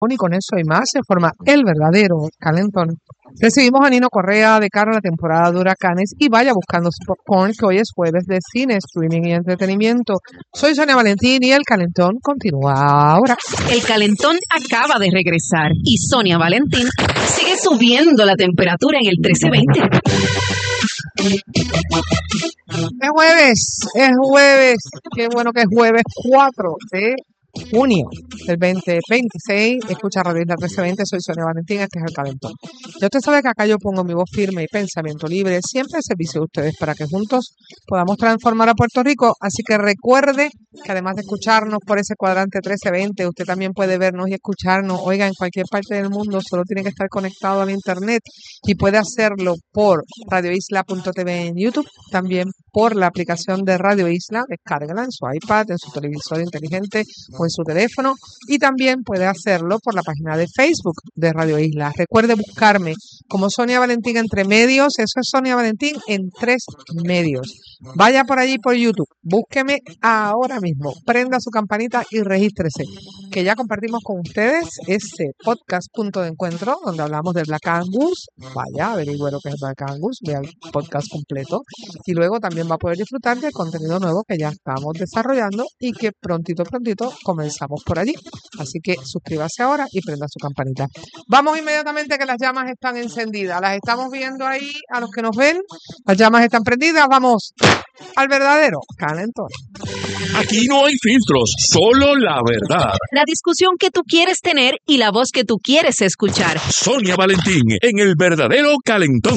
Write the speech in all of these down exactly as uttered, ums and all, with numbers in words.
Y con eso y más se forma el verdadero calentón. Recibimos a Nino Correa de cara a la temporada de huracanes y vaya buscando su popcorn, que hoy es jueves de cine, streaming y entretenimiento. Soy Sonia Valentín y el calentón continúa ahora. El calentón acaba de regresar y Sonia Valentín sigue subiendo la temperatura en el trece veinte. Es jueves, es jueves, qué bueno que es jueves cuatro de junio del veinte veintiséis. Escucha Radio Isla trece veinte, soy Sonia Valentín, este es el calentón. Ya usted sabe que acá yo pongo mi voz firme y pensamiento libre, siempre al servicio de ustedes para que juntos podamos transformar a Puerto Rico. Así que recuerde que además de escucharnos por ese cuadrante trece veinte, usted también puede vernos y escucharnos, oiga, en cualquier parte del mundo. Solo tiene que estar conectado al internet y puede hacerlo por radio isla punto t v en YouTube, también por la aplicación de Radio Isla, descárguela en su iPad, en su televisor inteligente o en su teléfono, y también puede hacerlo por la página de Facebook de Radio Isla. Recuerde buscarme como Sonia Valentín entre medios, eso es Sonia Valentín en tres medios. Vaya por allí por YouTube, búsqueme ahora mismo, prenda su campanita y regístrese, que ya compartimos con ustedes ese podcast Punto de Encuentro, donde hablamos del Black Angus. Vaya, averigüe lo que es Black Angus, vea el podcast completo, y luego también va a poder disfrutar del contenido nuevo que ya estamos desarrollando y que prontito, prontito comenzamos por allí. Así que suscríbase ahora y prenda su campanita. Vamos inmediatamente, que las llamas están encendidas. Las estamos viendo ahí a los que nos ven. Las llamas están prendidas. Vamos al verdadero calentón. Aquí no hay filtros, solo la verdad. La discusión que tú quieres tener y la voz que tú quieres escuchar. Sonia Valentín en el verdadero calentón.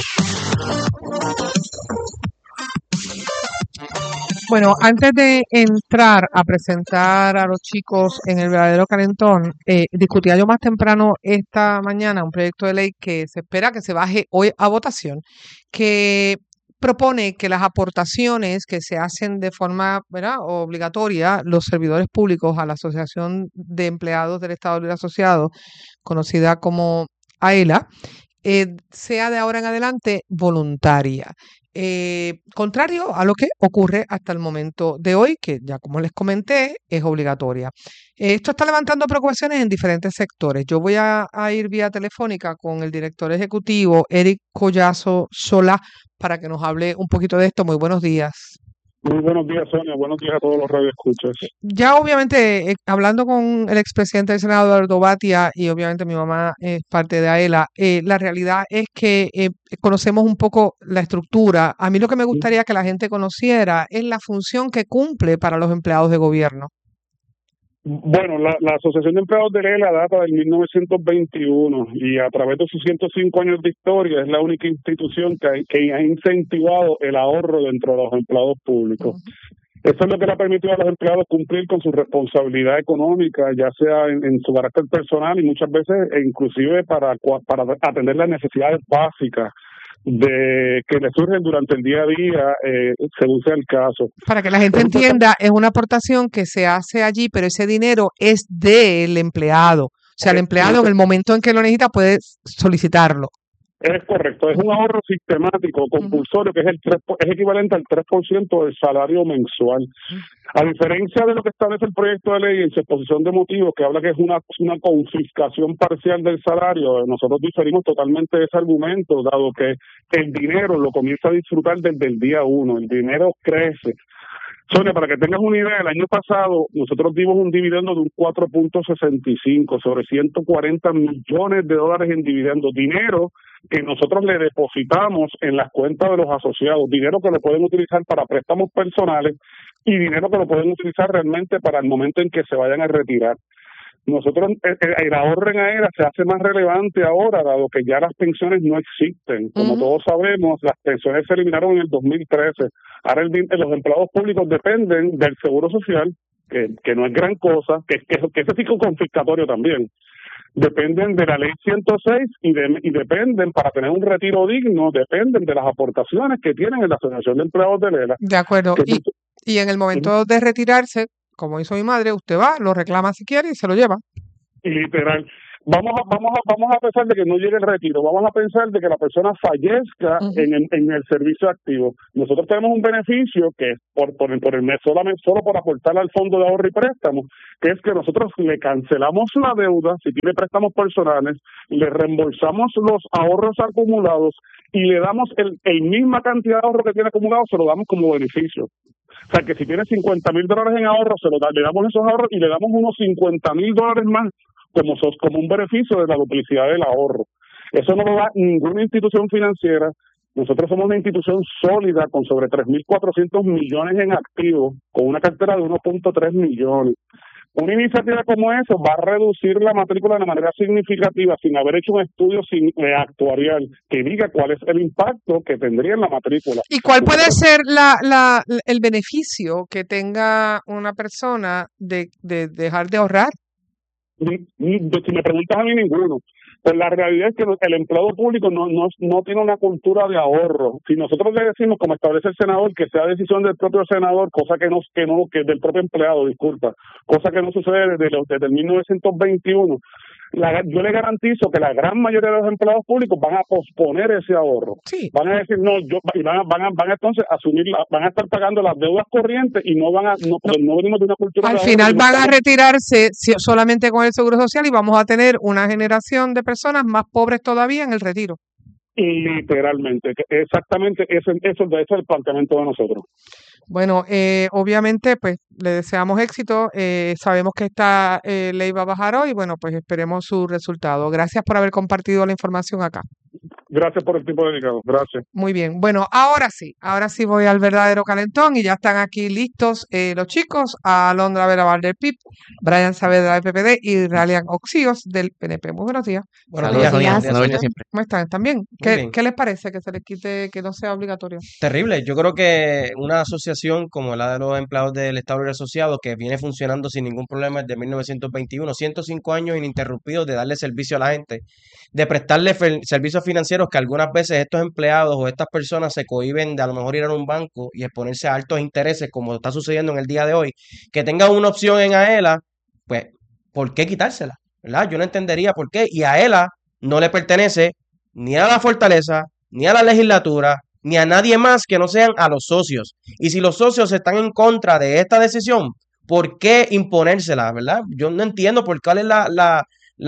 Bueno, antes de entrar a presentar a los chicos en el verdadero calentón, eh, discutía yo más temprano esta mañana un proyecto de ley que se espera que se baje hoy a votación, que propone que las aportaciones que se hacen de forma, ¿verdad?, obligatoria, los servidores públicos a la Asociación de Empleados del Estado Libre Asociado, conocida como AELA, eh, sea de ahora en adelante voluntaria. Eh, contrario a lo que ocurre hasta el momento de hoy, que ya como les comenté, es obligatoria. Eh, esto está levantando preocupaciones en diferentes sectores. Yo voy a, a ir vía telefónica con el director ejecutivo, Eric Collazo Solá, para que nos hable un poquito de esto. Muy buenos días. Muy buenos días, Sonia. Buenos días a todos los radioescuchas. Ya obviamente, eh, hablando con el expresidente del Senado, Eduardo Batia, y obviamente mi mamá es parte de AELA, eh, la realidad es que eh, conocemos un poco la estructura. A mí lo que me gustaría que la gente conociera es la función que cumple para los empleados de gobierno. Bueno, la, la Asociación de Empleados de AELA data del mil novecientos veintiuno y a través de sus ciento cinco años de historia es la única institución que, hay, que ha incentivado el ahorro dentro de los empleados públicos. Uh-huh. Eso es lo que le ha permitido a los empleados cumplir con su responsabilidad económica, ya sea en, en su carácter personal y muchas veces e inclusive para, para atender las necesidades básicas de que le surgen durante el día a día, eh, según sea el caso. Para que la gente entienda, es una aportación que se hace allí, pero ese dinero es del empleado. O sea, el empleado en el momento en que lo necesita puede solicitarlo. Es correcto, es un ahorro sistemático, compulsorio, que es el tres, es equivalente al tres por ciento del salario mensual. A diferencia de lo que establece el proyecto de ley en su exposición de motivos, que habla que es una, una confiscación parcial del salario, nosotros diferimos totalmente de ese argumento, dado que el dinero lo comienza a disfrutar desde el día uno, el dinero crece. Sonia, para que tengas una idea, el año pasado nosotros dimos un dividendo de un cuatro punto sesenta y cinco sobre ciento cuarenta millones de dólares en dividendos, dinero que nosotros le depositamos en las cuentas de los asociados, dinero que lo pueden utilizar para préstamos personales y dinero que lo pueden utilizar realmente para el momento en que se vayan a retirar. Nosotros, el, el ahorro en AELA se hace más relevante ahora, dado que ya las pensiones no existen. Como uh-huh. todos sabemos, las pensiones se eliminaron en el dos mil trece. Ahora el, los empleados públicos dependen del Seguro Social, que, que no es gran cosa, que, que, que ese es confiscatorio también. Dependen de la ley ciento seis y, de, y dependen, para tener un retiro digno, dependen de las aportaciones que tienen en la Asociación de Empleados de AELA. De acuerdo. Y, y en el momento uh-huh. de retirarse, como hizo mi madre, usted va, lo reclama si quiere y se lo lleva. Literal. Vamos a, vamos a, vamos a pensar de que no llegue el retiro, vamos a pensar de que la persona fallezca Ujú. en, el, en el servicio activo. Nosotros tenemos un beneficio que es por, por, el, por el mes, solamente, solo por aportar al fondo de ahorro y préstamo, que es que nosotros le cancelamos la deuda, si tiene préstamos personales, le reembolsamos los ahorros acumulados y le damos el, el misma cantidad de ahorro que tiene acumulado, se lo damos como beneficio. O sea, que si tiene cincuenta mil dólares en ahorro, se lo da, le damos esos ahorros y le damos unos cincuenta mil dólares más como, sos, como un beneficio de la duplicidad del ahorro. Eso no lo da ninguna institución financiera. Nosotros somos una institución sólida con sobre tres mil cuatrocientos millones en activos, con una cartera de uno punto tres millones. Una iniciativa como esa va a reducir la matrícula de manera significativa sin haber hecho un estudio sin, eh, actuarial que diga cuál es el impacto que tendría en la matrícula. ¿Y cuál puede ser la, la, el beneficio que tenga una persona de, de dejar de ahorrar? Ni, ni, si me preguntas a mí, ninguno. Pues la realidad es que el empleado público no, no, no tiene una cultura de ahorro. Si nosotros le decimos, como establece el senador, que sea decisión del propio senador, cosa que no, que no, que del propio empleado, disculpa, cosa que no sucede desde, desde el mil novecientos veintiuno, la, yo le garantizo que la gran mayoría de los empleados públicos van a posponer ese ahorro. Sí. Van a decir, no, yo, y van a, van a, van a entonces asumir, la, van a estar pagando las deudas corrientes y no van a, no, no, no venimos de una cultura Al de final ahorro, van a no, retirarse si- solamente con el Seguro Social y vamos a tener una generación de personas más pobres todavía en el retiro. literalmente, que exactamente ese, eso, ese es el planteamiento de nosotros. Bueno, eh, obviamente, pues le deseamos éxito. eh, sabemos que esta eh, ley va a bajar hoy. Bueno, pues esperemos su resultado. Gracias por haber compartido la información acá. Gracias por el tiempo dedicado. Gracias. Muy bien. Bueno, ahora sí, ahora sí voy al verdadero calentón y ya están aquí listos eh, los chicos, Alondra Veraval del P I B, Brian Saavedra del P P D y Ralian Oxíos del P N P. Muy buenos días. Buenos Saludos, días, Sonia. buenos días, Buenos Sonia. días siempre. ¿Cómo están? ¿Están bien? Muy ¿Qué, bien. qué les parece que se les quite, que no sea obligatorio? Terrible. Yo creo que una asociación como la de los empleados del Estado Libre Asociado, que viene funcionando sin ningún problema desde mil novecientos veintiuno, ciento cinco años ininterrumpidos de darle servicio a la gente, de prestarle fe- servicios financieros que algunas veces estos empleados o estas personas se cohíben de a lo mejor ir a un banco y exponerse a altos intereses, como está sucediendo en el día de hoy, que tengan una opción en AELA, pues, ¿por qué quitársela? ¿Verdad? Yo no entendería por qué. Y AELA no le pertenece ni a la Fortaleza, ni a la legislatura, ni a nadie más que no sean a los socios. Y si los socios están en contra de esta decisión, ¿por qué imponérsela, verdad? Yo no entiendo por cuál es la, la,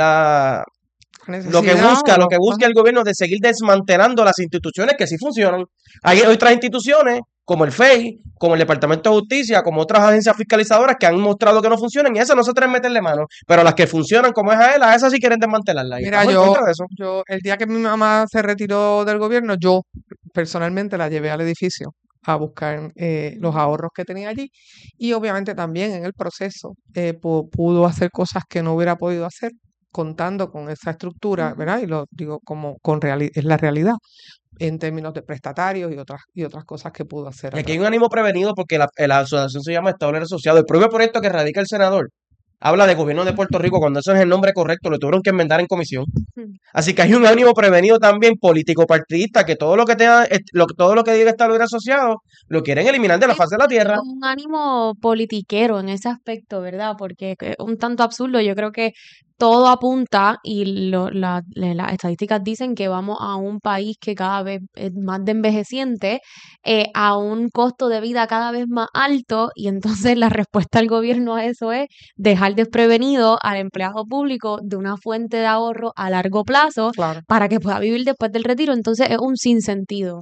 la, lo que Necesidad busca, o lo lo- que busca ajá. el gobierno de seguir desmantelando las instituciones que sí funcionan. Hay otras instituciones, como el F E I, como el Departamento de Justicia, como otras agencias fiscalizadoras que han mostrado que no funcionan, y esas no se atreven a meterle mano. Pero las que funcionan, como es AELA, a esas sí quieren desmantelarla. Y Mira, estamos en yo, contra de eso. yo, el día que mi mamá se retiró del gobierno, yo personalmente la llevé al edificio a buscar eh, los ahorros que tenía allí y obviamente también en el proceso eh, pu- pudo hacer cosas que no hubiera podido hacer contando con esa estructura, ¿verdad? Y lo digo como con reali- es la realidad en términos de prestatarios y otras y otras cosas que pudo hacer. Y a aquí hay través. un ánimo prevenido porque la, la asociación se llama Estado Libre Asociado. El propio proyecto que radica el senador habla de gobierno de Puerto Rico cuando eso es el nombre correcto, lo tuvieron que enmendar en comisión. Así que hay un ánimo prevenido también político partidista que todo lo que tenga, est- lo, todo lo que diga Estado Libre Asociado lo quieren eliminar de la Sí, faz de la tierra. como un ánimo politiquero en ese aspecto, ¿verdad? Porque es un tanto absurdo. Yo creo que todo apunta y lo- la- le- las estadísticas dicen que vamos a un país que cada vez es más de envejeciente, eh, a un costo de vida cada vez más alto y entonces la respuesta del gobierno a eso es dejar desprevenido al empleado público de una fuente de ahorro a largo plazo Claro. para que pueda vivir después del retiro. Entonces es un sinsentido.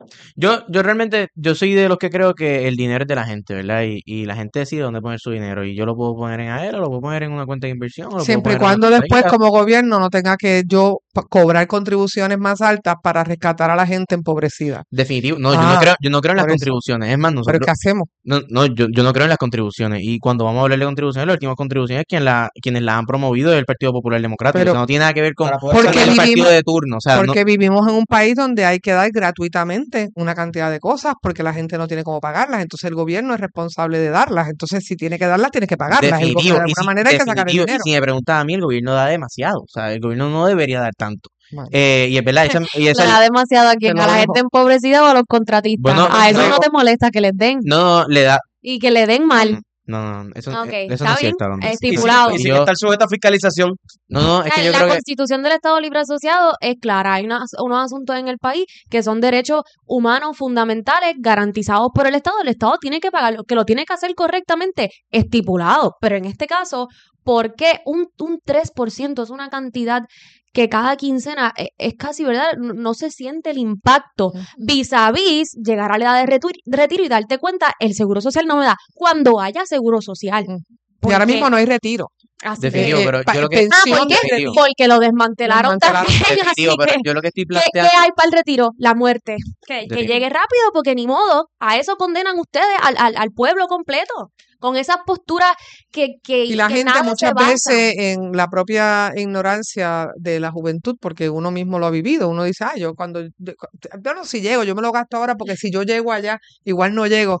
Yo, yo realmente, yo soy de los que creo que el dinero es de la gente, ¿verdad? Y, y la gente decide dónde poner su dinero. Y yo lo puedo poner en A E L, o lo puedo poner en una cuenta de inversión, o lo puedo Siempre y poner en una cuando después cuenta. como gobierno no tenga que yo pa- cobrar contribuciones más altas para rescatar a la gente empobrecida. Definitivo. No, yo no Ah, creo, yo no creo en las por eso. contribuciones. Es más, Pero nosotros, ¿qué hacemos? no, no, yo, yo no creo en las contribuciones. Y cuando vamos a hablar de contribuciones, las últimas contribuciones, quien la, quienes las han promovido es el Partido Popular Democrático. Pero Eso no tiene nada que ver con Para poder porque el salir. partido vivimos, de turno. O sea, no, porque vivimos en un país donde hay que dar gratuitamente una cantidad de cosas porque la gente no tiene cómo pagarlas. Entonces el gobierno es responsable de darlas. Entonces si tiene que darlas, tiene que pagarlas. El go- definitivo. de Y alguna si, manera hay que sacar el definitivo. Y dinero. si me preguntas a mí, el gobierno da demasiado. O sea, el gobierno no debería dar tanto. Bueno, Eh, y es verdad, esa, y Le esa, da demasiado a te quien, lo a la dejo. gente empobrecida o a los contratistas. bueno, A eso no, no te molesta que les den no le da. y que le den mal. No, no, eso, Ok, eh, eso está no es bien, cierto, Alondra. es Y sin, estipulado. y Y sin yo, estar sujeto a fiscalización. no, no, O es sea, que yo la creo que, Constitución del Estado Libre Asociado es clara. Hay unas- unos asuntos en el país que son derechos humanos fundamentales garantizados por el Estado. El Estado tiene que pagarlo, que lo tiene que hacer correctamente, estipulado. Pero en este caso, ¿por qué un, un tres por ciento es una cantidad que cada quincena e- es, casi, ¿verdad? No, no se siente el impacto vis a vis llegar a la edad de retu- retiro y darte cuenta, el seguro social no me da cuando haya seguro social. Mm. Y ahora Porque mismo no hay retiro. así definitivo, Eh, eh, pero pa- yo lo que, Ah, pensión ¿por qué? de definitivo, retiro. Porque lo desmantelaron Desmantelaron. también, así definitivo, pero que yo lo que estoy ¿qué, qué planteando, hay para el retiro? La muerte. Que, que definitivo. llegue rápido, porque ni modo. A eso condenan ustedes al, al, al pueblo completo. Con esas posturas que, que, Y la que gente nada se muchas basa. veces en la propia ignorancia de la juventud, porque uno mismo lo ha vivido, uno dice, ah, yo cuando, yo, yo no, si llego, yo me lo gasto ahora, porque si yo llego allá, igual no llego.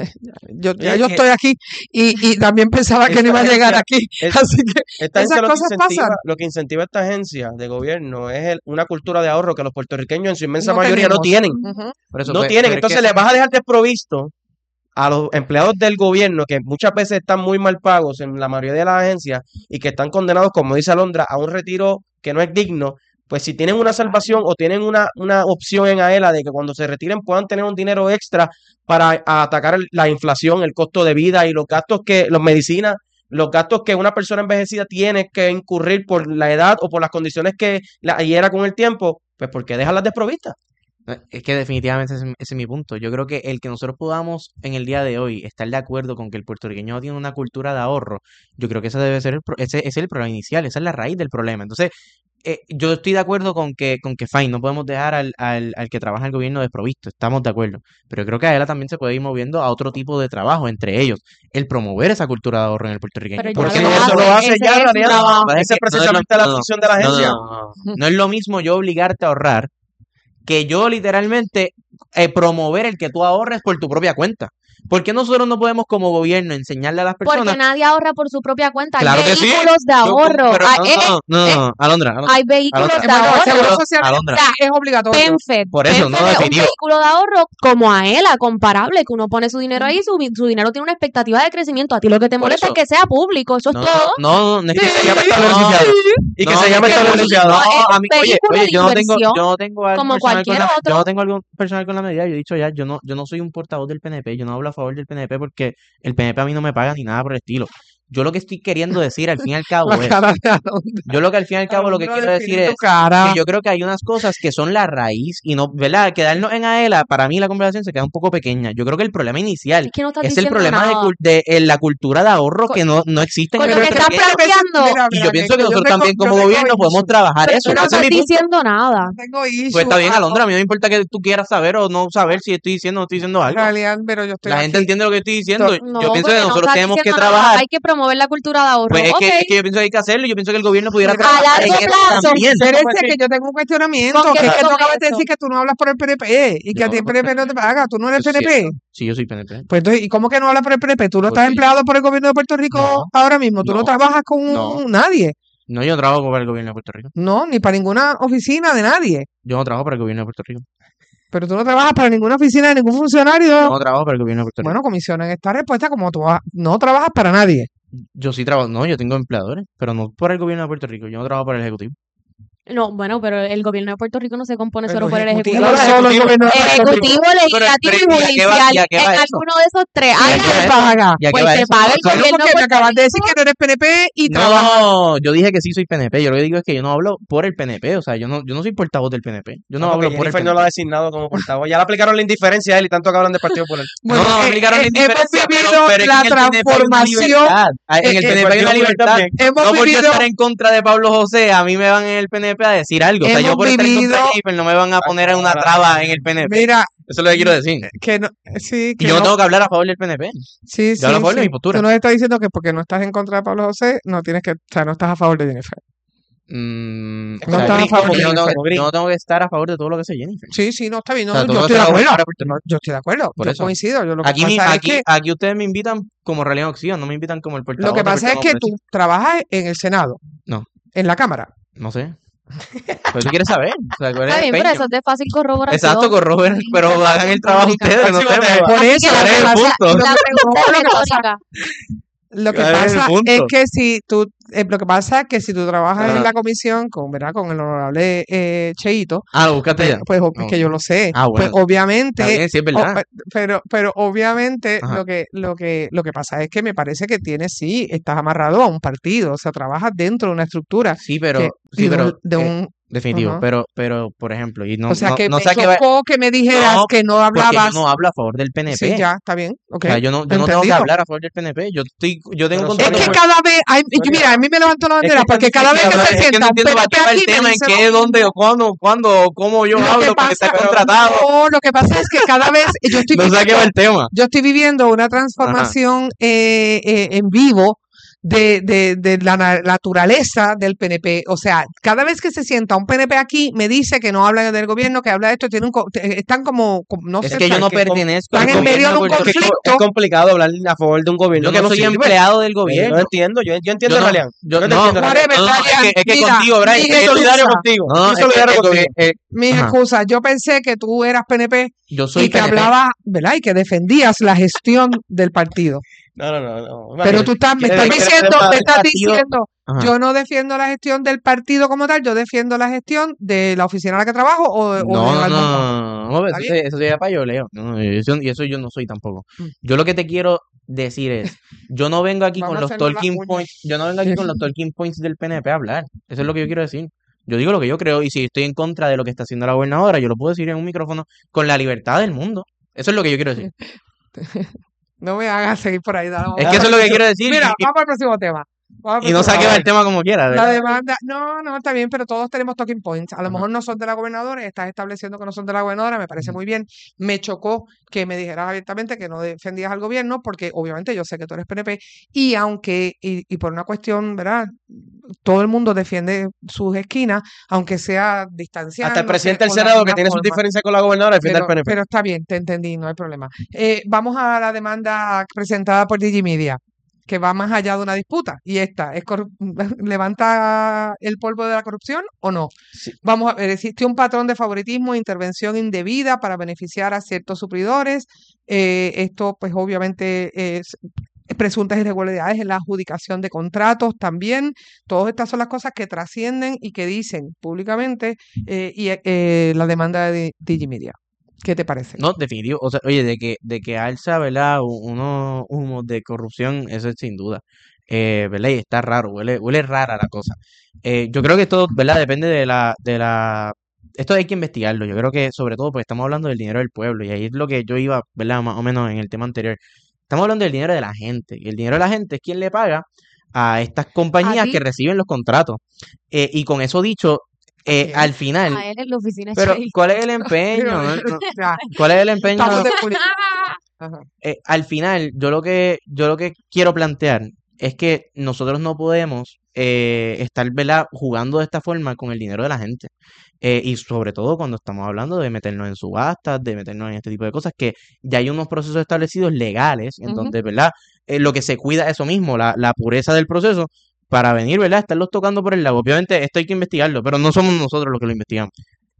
Yo, ya Oye, yo que estoy aquí y, y también pensaba que no iba a esta llegar agencia, aquí. es- Así que esta agencia esas lo que cosas incentiva, pasan. lo que incentiva esta agencia de gobierno es el- una cultura de ahorro que los puertorriqueños en su inmensa No mayoría no tenemos. tienen. Ujú. Por eso, No pues, tienen. pero es que, Entonces les vas a dejar desprovisto a los empleados del gobierno que muchas veces están muy mal pagos en la mayoría de las agencias y que están condenados, como dice Alondra, a un retiro que no es digno. Pues si tienen una salvación o tienen una, una opción en AELA de que cuando se retiren puedan tener un dinero extra para a- atacar el- la inflación, el costo de vida y los gastos que, los medicinas, los gastos que una persona envejecida tiene que incurrir por la edad o por las condiciones que la hiera con el tiempo, pues ¿por qué dejarlas desprovistas? eh, es que definitivamente ese, ese es mi punto. Yo creo que el que nosotros podamos en el día de hoy estar de acuerdo con que el puertorriqueño no tiene una cultura de ahorro, yo creo que ese debe ser el, pro- ese, ese es el problema inicial, esa es la raíz del problema. Entonces, eh, yo estoy de acuerdo con que, con que fine, no podemos dejar al, al, al que trabaja en el gobierno desprovisto, estamos de acuerdo. Pero yo creo que a él también se puede ir moviendo a otro tipo de trabajo, entre ellos, el promover esa cultura de ahorro en el puertorriqueño. Pero ya Porque Porque lo eso eso hace, lo hace ese ya es en su realidad. trabajo. Esa es es que no es lo, precisamente la no, no, función de la no, no, agencia. no, no. No es lo mismo yo obligarte a ahorrar que yo literalmente eh, promover el que tú ahorres por tu propia cuenta. ¿Por qué nosotros no podemos como gobierno enseñarle a las Porque personas? nadie ahorra por su propia cuenta. Hay Claro que sí. vehículos de Yo- ahorro. pero Hay, no, eh, no, no, eh, no, no, Alondra, Alondra, hay vehículos Alondra, de Bueno, el ahorro. seguro social Alondra. es obligatorio. PenFed. Por eso, no, PenFed es un definitivo. vehículo de ahorro como AELA, comparable, que uno pone su dinero ahí, su, su dinero tiene una expectativa de crecimiento. A ti lo que te Por molesta eso. es que sea público, eso es No, todo. no, no es que Y que se llame no, estado beneficiado. Y que no, se llame es que estado no, beneficiado. no, es a un mí, oye, vehículo oye, de yo no tengo, inversión, yo no tengo algo como personal con cualquier la, yo otro. no tengo algo personal con la medida. Yo he dicho ya, yo no, yo no soy un portavoz del P N P, yo no hablo a favor del P N P porque el P N P a mí no me paga ni nada por el estilo. Yo lo que estoy queriendo decir al fin y al cabo La es, cara de Alondra. yo lo que al fin y al cabo lo que Alondra, quiero decir define tu es cara. que yo creo que hay unas cosas que son la raíz y no, ¿verdad? Quedarnos en AELA, para mí la conversación se queda un poco pequeña. Yo creo que el problema inicial Es que no estás es el diciendo problema de, nada. cul- de, eh, la cultura de ahorro Con, que no, no existe en con el lo que estás puertorriqueño. planteando, Mira, Y yo mira, pienso que que yo nosotros tengo, también yo como tengo gobierno podemos issue. trabajar pero eso. tú no Ese es estás mi punto. diciendo nada. Tengo Pues issue. está bien, Ah, Alondra, a mí no me importa que tú quieras saber o no saber si estoy diciendo o no estoy diciendo en algo. realidad, pero yo estoy La gente aquí. entiende lo que estoy diciendo. To- Yo No, pienso que porque no nosotros estás tenemos que diciendo nada. trabajar. Hay que promover la cultura de ahorro. Pues es Ok. que, es que yo pienso que hay que hacerlo. Yo pienso que el gobierno pudiera Mira, A trabajar largo en eso plazo, también. espérese que yo tengo un cuestionamiento, ¿con que qué es que tú con acabas de eso? decir que tú no hablas por el P N P y que a ti el Yo, P N P no te paga. ¿Tú no eres eso es P N P? cierto. Sí, yo soy P N P. Pues entonces, ¿y cómo que no hablas por el P N P? ¿Tú no estás Porque empleado por el gobierno de Puerto Rico no, ahora mismo? ¿Tú no no, trabajas con no. un- nadie? No, yo no trabajo para el gobierno de Puerto Rico. No, ni para ninguna oficina de nadie. Yo no trabajo para el gobierno de Puerto Rico. Pero tú no trabajas para ninguna oficina de ningún Yo funcionario. no trabajo para el gobierno de Puerto Rico. Bueno, comisionen esta respuesta como tú ha- no trabajas para nadie. Yo sí trabajo. No, yo tengo empleadores, pero no por el gobierno de Puerto Rico. Yo no trabajo para el Ejecutivo. No, bueno, pero el gobierno de Puerto Rico no se compone Pero solo por el ejecutivo, Ejecutivo. no solo el gobierno de Puerto Rico. Ejecutivo, Pero, legislativo pero, y ¿y a qué va, judicial. y a qué En va eso? alguno de esos tres ¿Y a ¿A qué áreas, va quién eso? paga? ¿Y a qué pues va te eso? paga el Claro, gobierno de porque me Puerto acabas de decir Rico. que no eres P N P y trabajas. No, yo dije que sí soy P N P. Yo lo que digo es que yo no hablo por el P N P. O sea, yo no, yo no soy portavoz del P N P. Yo no No, porque hablo por el Jennifer no P N P. lo ha designado como portavoz. Ya le aplicaron la indiferencia a él y tanto que hablan del Partido Popular. Bueno, no, no eh, aplicaron eh, la hemos indiferencia, pero, vivido pero es que la en el P N P hay una transformación. libertad. Ah, En eh, el eh, P N P hay una Partido Popular libertad. también. hemos No por yo vivido, estar en contra de Pablo José, a mí me van en el P N P a decir algo. O sea, yo hemos por estar en contra vivido, de Jennifer no me van a poner en una traba en el P N P. mira, Eso es lo que quiero decir. que no, sí, Y que yo no no, tengo que hablar a favor del P N P. sí, Yo hablo a sí, favor de sí. mi postura. Tú nos estás diciendo que porque no estás en contra de Pablo José, no tienes que, o sea, no estás a favor de Jennifer. Mm, Es o No sea, estás a gris, favor como de que yo no tengo Jennifer. que, yo no tengo que estar a favor de todo lo que hace Jennifer. Sí, sí, no, está bien. O No, sea, todo yo lo estoy que de hace acuerdo. para Puerto No, Rico. yo estoy de acuerdo. Por Yo eso. coincido. Yo lo que Aquí, mi- pasa es aquí, que aquí ustedes me invitan como Realidad en Acción, no me invitan como el lo portavoz que de pasa es Puerto que Rico. tú trabajas en el Senado, No, en la Cámara. no sé. Pues tú quieres saber. O sea, ¿cuál es Está el bien, pero empeño? eso es de fácil corroboración. Exacto, corroboren, pero hagan el trabajo ustedes, no sé. Próximo tema. Por Así eso, que lo la que el pasa, pregunta, punto. lo la que, pregunta no, es lo que pasa, retórica. lo que ¿Cuál es el pasa es punto? que si tú, eh, lo que pasa es que si tú trabajas en Ajá. la comisión con, ¿verdad? Con el honorable eh, Cheito, Ah, lo buscaste pues, ya. pues ob- es Oh. que yo lo sé. Ah, Pues bueno. Está obviamente, bien, sí es o- verdad. pe- pero, pero obviamente Ajá. lo que, lo que, lo que pasa es que me parece que tienes, sí, estás amarrado a un partido, o sea, trabajas dentro de una estructura Sí, que, pero, sí, y de un, pero, de eh, un, definitivo. ajá. Pero, pero, por ejemplo, y no, O sea no, que no me sé a qué va. chocó que me dijeras No, que no porque yo hablabas. no hablo a favor del Sí, P N P. ya, está bien, O ok, sea, yo no, yo no tengo que entendido. hablar a favor del P N P. Yo estoy, yo tengo un Pero Es contrato que Sonia, con. cada vez, hay, y Sonia, mira, a mí me levantó la es bandera que porque están cada Es que, vez que diciendo, se es que no sienta un entiendo para qué P N P va el aquí me tema, en dice qué, lo dónde, o mismo. cuándo, cuándo, o cómo yo Lo que hablo, porque está pasa, pero contratado. no, lo que pasa es que cada vez yo estoy No sé a qué va viviendo, el tema. yo estoy viviendo una Ajá. transformación eh, eh, en vivo de, de, de la na- naturaleza del P N P. O sea, cada vez que se sienta un P N P aquí, me dice que no habla del gobierno, que habla de esto, tiene un, co- te- están como, como- no Es sé, que yo están, no es que es, com- pertenezco al están en medio gobierno de de un Puerto es, Rico. co- es conflicto. complicado hablar a favor de un gobierno Yo que no no soy sirve. empleado del Eh, Yo gobierno. entiendo, yo, yo Yo entiendo a no, Ralian. yo Yo te no, entiendo, Ralian. Whatever, no, no, es que, Ryan, es que mira, contigo, Brian, mis Estoy es- solidario excusas, contigo. no, no, Estoy es, es solidario que, contigo. eh, eh, mis ajá, excusas. Yo pensé que tú eras P N P yo y soy que P N P. hablabas, ¿verdad? Y que defendías la gestión del partido. No, no, no, no. Pero tú Imagínate. estás, me ¿Quieres, estás Es que quieres diciendo, me desmadrar? el estás partido, diciendo, ajá, yo no defiendo la gestión del partido como tal, yo defiendo la gestión de la oficina en la que trabajo o, o de no, no, algún no, cargo. no, no, ¿Está eso, bien? se- eso sería payoleo. No, no, eso, y eso yo no soy tampoco. Mm. Yo lo que te quiero decir es, yo no vengo aquí Vamos con a los hacernos las talking uñas. points, yo no vengo aquí con los talking points del P N P a hablar. Eso es lo que yo quiero decir. Yo digo lo que yo creo y si estoy en contra de lo que está haciendo la gobernadora, yo lo puedo decir en un micrófono con la libertad del mundo. Eso es lo que yo quiero decir. No me hagas seguir por ahí. Dale, vamos Es al que eso es lo que próximo. quiero decir y, Mira, y- vamos al próximo tema. Vamos al y no próximo saque tema. el tema como quiera, La ¿verdad? demanda, no, no, está bien, pero todos tenemos talking points. A lo Ajá. mejor no son de la gobernadora, estás estableciendo que no son de la gobernadora, me parece Ujú. muy bien. Me chocó que me dijeras abiertamente que no defendías al gobierno, porque obviamente yo sé que tú eres P N P, y aunque, y, y por una cuestión, ¿verdad? Todo el mundo defiende sus esquinas, aunque sea Hasta el distanciándose presidente del o de Senado, que alguna tiene sus forma. diferencias con la gobernadora, defiende al Pero, P N P. pero está bien, te entendí, no hay problema. Eh, vamos a la demanda presentada por Digimedia, que va más allá de una disputa. Y esta, ¿es corru- ¿levanta el polvo de la corrupción o no? Sí. Vamos a ver, existe un patrón de favoritismo e intervención indebida para beneficiar a ciertos suplidores. Eh, esto, pues, obviamente, es presuntas irregularidades en la adjudicación de contratos también. Todas estas son las cosas que trascienden y que dicen públicamente eh, y eh, la demanda de Digimedia. ¿Qué te parece? No, definitivo. O sea, oye, de que, de que alza, ¿verdad? u- Unos humos de corrupción, eso es sin duda. Eh, ¿verdad? Y está raro, huele, huele rara la cosa. Eh, yo creo que esto, ¿verdad? Depende de la, de la. Esto hay que investigarlo. Yo creo que, sobre todo, pues estamos hablando del dinero del pueblo. Y ahí es lo que yo iba, ¿verdad? Más o menos en el tema anterior. Estamos hablando del dinero de la gente. Y el dinero de la gente es quien le paga a estas A compañías que ti, reciben los contratos. Eh, y con eso dicho, eh, ¿qué? al final. A él en la oficina Pero, Cheito. ¿cuál es el empeño? Pero, No- no- ya, ¿Cuál es el empeño? estamos de política. Ajá. Eh, al final, yo lo que, yo lo que quiero plantear es que nosotros no podemos eh, estar, ¿verdad? Jugando de esta forma con el dinero de la gente. Eh, y sobre todo cuando estamos hablando de meternos en subastas, de meternos en este tipo de cosas, que ya hay unos procesos establecidos legales, en Ujú. donde, ¿verdad? Eh, lo que se cuida es eso mismo, la, la pureza del proceso, para venir, ¿verdad? Estarlos tocando por el lado. Obviamente, esto hay que investigarlo, pero no somos nosotros los que lo investigamos.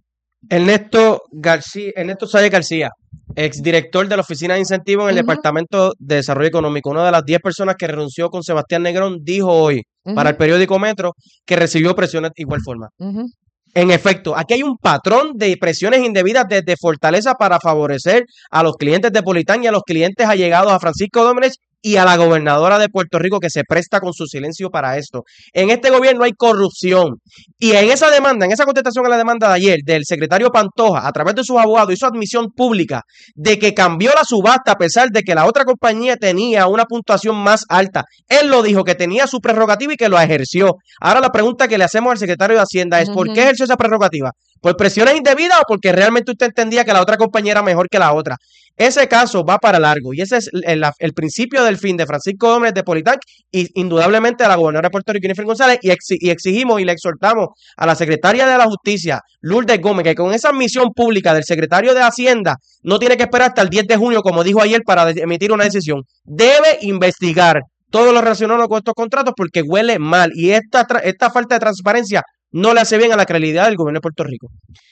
Ernesto García, Ernesto Salle García, exdirector de la Oficina de Incentivos en el Ujú, Departamento de Desarrollo Económico, una de las diez personas que renunció con Sebastián Negrón, dijo hoy para el ujú, periódico Metro que recibió presiones de igual forma. ujú. En efecto, aquí hay un patrón de presiones indebidas desde Fortaleza para favorecer a los clientes de Politán y a los clientes allegados a Francisco Domínguez y a la gobernadora de Puerto Rico, que se presta con su silencio para esto. En este gobierno hay corrupción. Y en esa demanda, en esa contestación a la demanda de ayer del secretario Pantoja, a través de sus abogados, hizo admisión pública de que cambió la subasta a pesar de que la otra compañía tenía una puntuación más alta. Él lo dijo, que tenía su prerrogativa y que lo ejerció. Ahora la pregunta que le hacemos al secretario de Hacienda es, ¿por qué Ujú. ejerció esa prerrogativa? ¿Por presiones indebidas o porque realmente usted entendía que la otra compañía era mejor que la otra? Ese caso va para largo y ese es el, el- el principio del fin de Francisco Gómez de Politán y indudablemente a la gobernadora de Puerto Rico, Jennifer González, y, exi- y exigimos y le exhortamos a la secretaria de la Justicia, Lourdes Gómez, que con esa admisión pública del secretario de Hacienda no tiene que esperar hasta el diez de junio, como dijo ayer, para de- emitir una decisión. Debe investigar todo lo relacionado con estos contratos porque huele mal y esta, tra- esta falta de transparencia no le hace bien a la credibilidad del gobierno de Puerto Rico.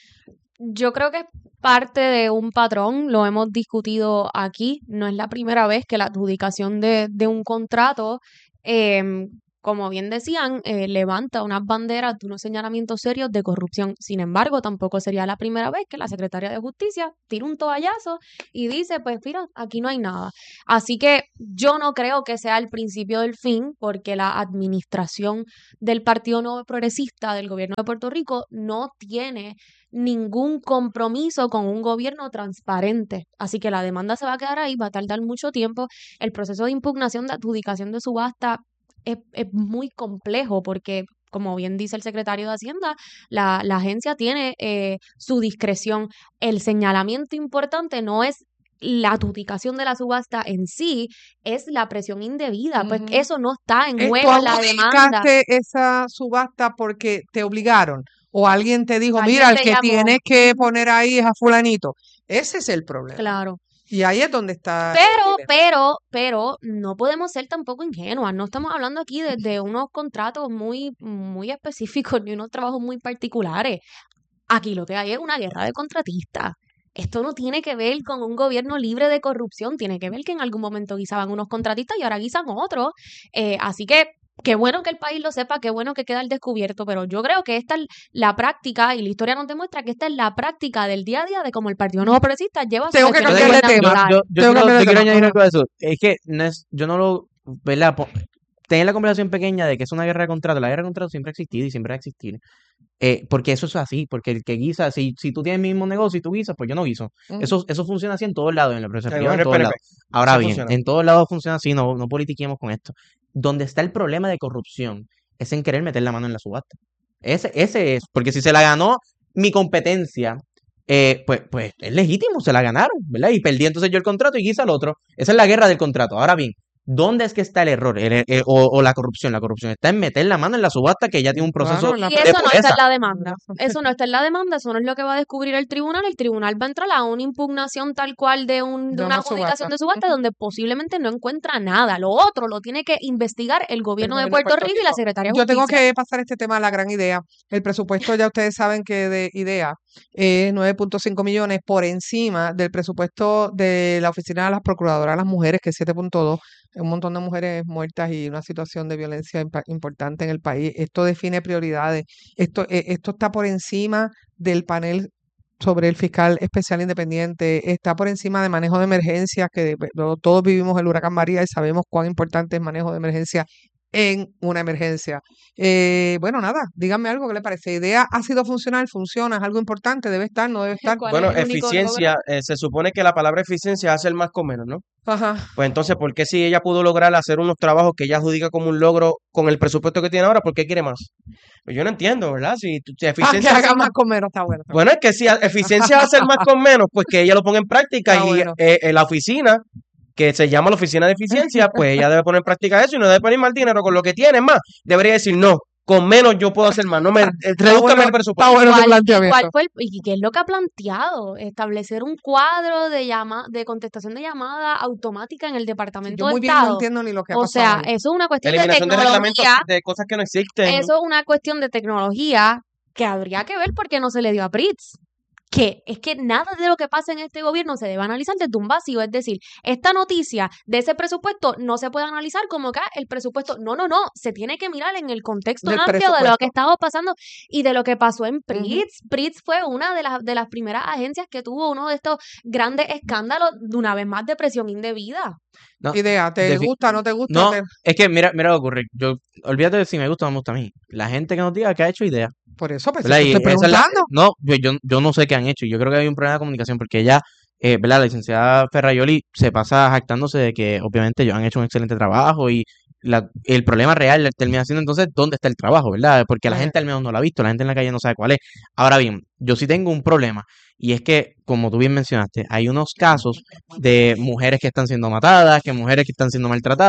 Yo creo que es parte de un patrón, lo hemos discutido aquí, no es la primera vez que la adjudicación de, de un contrato, eh, como bien decían, eh, levanta unas banderas de unos señalamientos serios de corrupción. Sin embargo, tampoco sería la primera vez que la Secretaría de Justicia tira un toallazo y dice, pues mira, aquí no hay nada. Así que yo no creo que sea el principio del fin, porque la administración del Partido Nuevo Progresista del gobierno de Puerto Rico no tiene ningún compromiso con un gobierno transparente. Así que la demanda se va a quedar ahí, va a tardar mucho tiempo. El proceso de impugnación de adjudicación de subasta es, es muy complejo porque, como bien dice el secretario de Hacienda, la, la agencia tiene eh, su discreción. El señalamiento importante no es la adjudicación de la subasta en sí, es la presión indebida, pues Ujú. eso no está en ¿Es tú juego en la demanda. adjudicaste esa subasta porque te obligaron? ¿O alguien te dijo, Alguien mira, el te que llamó. tienes que poner ahí es a fulanito? Ese es el problema. Claro. Y ahí es donde está el Pero, dilema. pero, pero no podemos ser tampoco ingenuas. No estamos hablando aquí de, de unos contratos muy, muy específicos ni unos trabajos muy particulares. Aquí lo que hay es una guerra de contratistas. Esto no tiene que ver con un gobierno libre de corrupción, tiene que ver que en algún momento guisaban unos contratistas y ahora guisan otros. Eh, así que qué bueno que el país lo sepa, qué bueno que queda al descubierto, pero yo creo que esta es la práctica, y la historia nos demuestra que esta es la práctica del día a día de cómo el Partido Nuevo Progresista lleva sus Tengo que sesiones cambiar de tema. gubernamentales. Yo, yo Tengo que quiero, cambiar yo de quiero tema. añadir Ajá. algo a eso. Es que no es, yo no lo, ¿verdad? Po- Tener la conversación pequeña de que es una guerra de contratos. La guerra de contratos siempre ha existido y siempre va a existir. Eh, porque eso es así, porque el que guisa, si, si tú tienes el mismo negocio y tú guisas, pues yo no guiso. Ujú. Eso, eso funciona así en todos lados, en la empresa El privada, en gobierno del todos P N P. lados. Ahora Así bien, funciona. en todos lados funciona así, no, no politiquemos con esto. Donde está el problema de corrupción es en querer meter la mano en la subasta. Ese, ese es, porque si se la ganó mi competencia, eh, pues, pues es legítimo, se la ganaron, ¿verdad? Y perdí entonces yo el contrato y guisa el otro. Esa es la guerra del contrato. Ahora bien, ¿dónde es que está el error El- el- o, o la corrupción? La corrupción está en meter la mano en la subasta que ya tiene un proceso Claro, la Y de eso no está pureza. en la demanda. Eso no está en la demanda, eso no es lo que va a descubrir el tribunal. El tribunal va a entrar a una impugnación tal cual de, un, de De una una subasta. adjudicación de subasta Ujú. donde posiblemente no encuentra nada. Lo otro lo tiene que investigar el El gobierno de gobierno de Puerto Puerto Rico y la Rico. Secretaría de Yo tengo Justicia. que pasar este tema a la gran idea. El presupuesto, ya ustedes saben que de IDEA es nueve punto cinco millones por encima del presupuesto de la Oficina de las Procuradoras de las Mujeres, que es siete punto dos. Un montón de mujeres muertas y una situación de violencia impa- importante en el país. Esto define prioridades. Esto, eh, esto está por encima del panel sobre el fiscal especial independiente, está por encima de manejo de emergencias, que de- lo- todos vivimos el huracán María y sabemos cuán importante es manejo de emergencia en una emergencia. Eh, bueno, nada, díganme algo que le parece. ¿Idea ha sido funcional? ¿Funciona? ¿Es algo importante? ¿Debe estar? ¿No debe estar? ¿Cuál Bueno, es el único logro? eficiencia, eh, se supone que la palabra eficiencia hace el más con menos, ¿no? Ajá. Pues entonces, ¿por qué si ella pudo lograr hacer unos trabajos que ella adjudica como un logro con el presupuesto que tiene ahora, ¿por qué quiere más? Pues yo no entiendo, ¿verdad? Si, tu- si Ah, que eficiencia hace haga el más más... con menos, está bueno. Está Bueno, es que si a- eficiencia hace el más con menos, pues que ella lo ponga en práctica Está y bueno. eh, en la oficina, que se llama la oficina de eficiencia, pues ella debe poner en práctica eso y no debe poner más dinero con lo que tiene. Es más, debería decir, no, con menos yo puedo hacer más, no me, eh, Está redúzcame bueno, el está presupuesto. bueno ese ¿Cuál, y cuál planteamiento. fue el, y qué es lo que ha planteado? Establecer un cuadro de llama, de contestación de llamada automática en el Sí, Departamento yo de muy bien no Estado. entiendo ni lo que ha O pasado sea, ahí. eso es una cuestión de Eliminación de reglamentos tecnología. de cosas que no existen. Eso es una cuestión de tecnología que habría que ver por qué no se le dio a Pritz. Que es que nada de lo que pasa en este gobierno se debe analizar desde un vacío. Es decir, esta noticia de ese presupuesto no se puede analizar como que ah, el presupuesto. No, no, no. Se tiene que mirar en el contexto Del amplio de lo que presupuesto. estaba pasando y de lo que pasó en Ujú. Pritz. Pritz fue una de las, de las primeras agencias que tuvo uno de estos grandes escándalos, de una vez más, de presión indebida. No, Idea, ¿te defi- gusta, no te gusta? no, Te- es que mira, mira lo que ocurre. Yo, olvídate de si me gusta o no me gusta a mí. La gente que nos diga que ha hecho idea, Por eso, pues, ¿verdad? te Y estoy esa es la, preguntando. no, yo, yo, yo no sé qué han hecho. Yo creo que hay un problema de comunicación porque ella, eh, ¿verdad? La licenciada Ferraioli se pasa jactándose de que obviamente ellos han hecho un excelente trabajo y la, el problema real termina siendo entonces dónde está el trabajo, ¿verdad? Porque la Eh, gente al menos no lo ha visto, la gente en la calle no sabe cuál es. Ahora bien, yo sí tengo un problema y es que, como tú bien mencionaste, hay unos casos de mujeres que están siendo matadas, que mujeres que están siendo maltratadas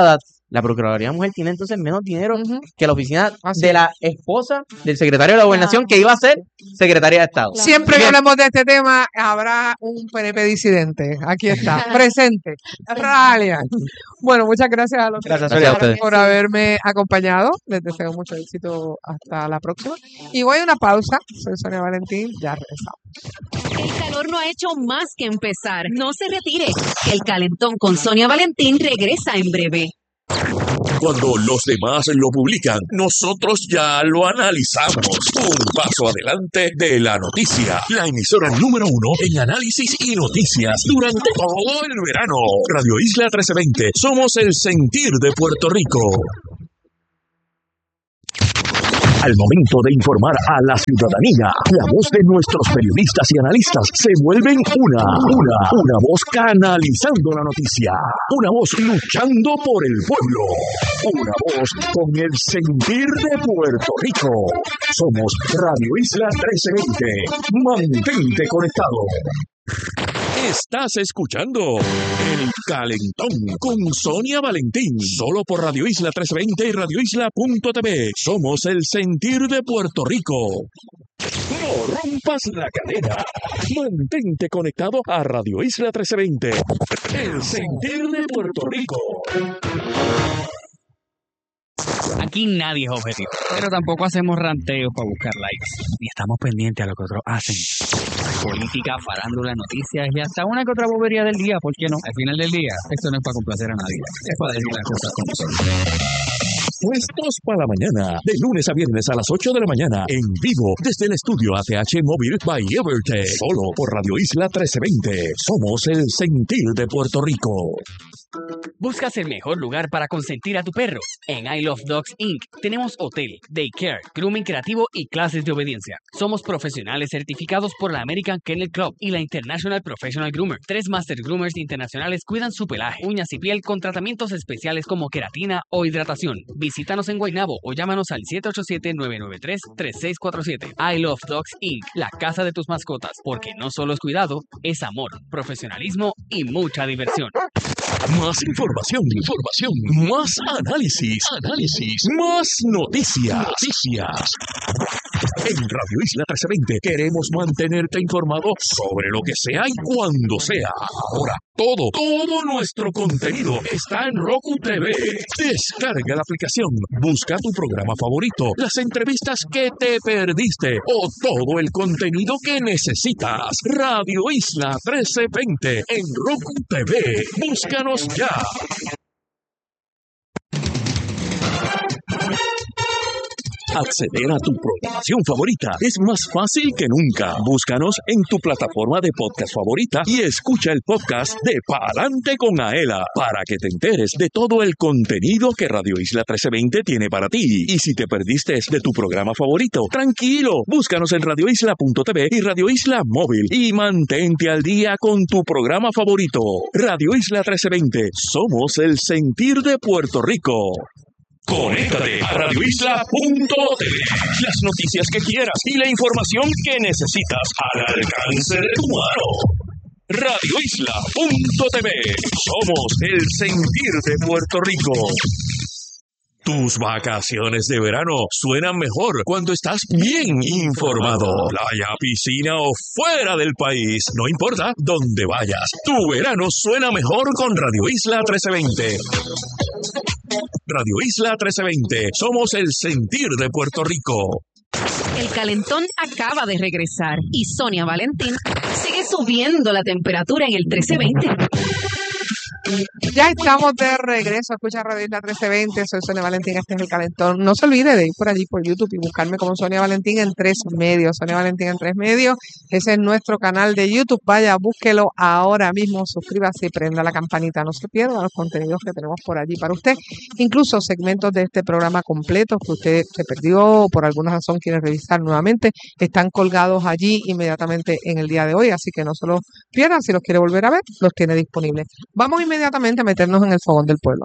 la Procuraduría Mujer tiene entonces menos dinero Ujú. que la oficina Así de es. la esposa del secretario de la Gobernación, que iba a ser secretaria de Estado. Claro. Siempre que Bien. hablemos de este tema, habrá un P N P disidente. Aquí está, presente. Ralian. Bueno, muchas gracias a los Gracias, tres Sonia. por- Gracias a por haberme acompañado. Les deseo mucho éxito hasta la próxima. Y voy a una pausa. Soy Sonia Valentín. Ya regresamos. El calor no ha hecho más que empezar. No se retire. El calentón con Sonia Valentín regresa en breve. Cuando los demás lo publican, nosotros ya lo analizamos. Un paso adelante de la noticia. La emisora número uno en análisis y noticias durante todo el verano. Radio Isla trece veinte. Somos el sentir de Puerto Rico. Al momento de informar a la ciudadanía, la voz de nuestros periodistas y analistas se vuelven una, una, una voz canalizando la noticia, una voz luchando por el pueblo, una voz con el sentir de Puerto Rico. Somos Radio Isla trece veinte. Mantente conectado. Estás escuchando El Calentón con Sonia Valentín, solo por Radio Isla trece veinte y radio isla punto t v. Somos el sentir de Puerto Rico. No rompas la cadena. Mantente conectado a Radio Isla trece veinte, el sentir de Puerto Rico. Aquí nadie es objetivo, pero tampoco hacemos ranteos para buscar likes, ni estamos pendientes a lo que otros hacen. Política, farándula, noticias y hasta una que otra bobería del día, ¿por qué no? Al final del día, esto no es para complacer a nadie, es para decir las cosas como son. Puestos para la mañana, de lunes a viernes a las ocho de la mañana, en vivo, desde el estudio A T H Móvil by Evertech, solo por Radio Isla trece veinte. Somos el sentir de Puerto Rico. ¿Buscas el mejor lugar para consentir a tu perro? En I Love Dogs incorporated tenemos hotel, daycare, grooming creativo y clases de obediencia. Somos profesionales certificados por la American Kennel Club y la International Professional Groomer. Tres Master Groomers internacionales cuidan su pelaje, uñas y piel con tratamientos especiales como queratina o hidratación. Visítanos en Guaynabo o llámanos al siete ocho siete, nueve nueve tres, tres seis cuatro siete. I Love Dogs incorporated, la casa de tus mascotas, porque no solo es cuidado, es amor, profesionalismo y mucha diversión. Más información, información, más análisis, análisis, más noticias, noticias. En Radio Isla trece veinte queremos mantenerte informado sobre lo que sea y cuando sea. Ahora, todo, todo nuestro contenido está en Roku T V. Descarga la aplicación, busca tu programa favorito, las entrevistas que te perdiste o todo el contenido que necesitas. Radio Isla trece veinte en Roku T V. Búscanos ya. Acceder a tu programación favorita es más fácil que nunca. Búscanos en tu plataforma de podcast favorita y escucha el podcast de Pa'lante con Aela para que te enteres de todo el contenido que Radio Isla trece veinte tiene para ti. Y si te perdiste de tu programa favorito, tranquilo, búscanos en radio isla punto t v y Radio Isla Móvil y mantente al día con tu programa favorito. Radio Isla trece veinte, somos el sentir de Puerto Rico. Conéctate a radio isla punto t v. Las noticias que quieras y la información que necesitas al alcance de tu mano. radio isla punto t v. Somos el sentir de Puerto Rico. Tus vacaciones de verano suenan mejor cuando estás bien informado. Playa, piscina o fuera del país, no importa dónde vayas. Tu verano suena mejor con Radio Isla trece veinte. Radio Isla trece veinte, somos el sentir de Puerto Rico. El calentón acaba de regresar y Sonia Valentín sigue subiendo la temperatura en el trece veinte. Ya estamos de regreso. Escucha Radio Isla trece veinte. Soy Sonia Valentín. Este es el calentón. No se olvide de ir por allí por YouTube y buscarme como Sonia Valentín en tres medios. Sonia Valentín en tres medios. Ese es nuestro canal de YouTube. Vaya, búsquelo ahora mismo. Suscríbase y prenda la campanita. No se pierda los contenidos que tenemos por allí para usted. Incluso segmentos de este programa completos que usted se perdió o por alguna razón quiere revisar nuevamente. Están colgados allí inmediatamente en el día de hoy. Así que no se los pierdan. Si los quiere volver a ver, los tiene disponibles. Vamos inmediatamente a meternos en el fogón del pueblo.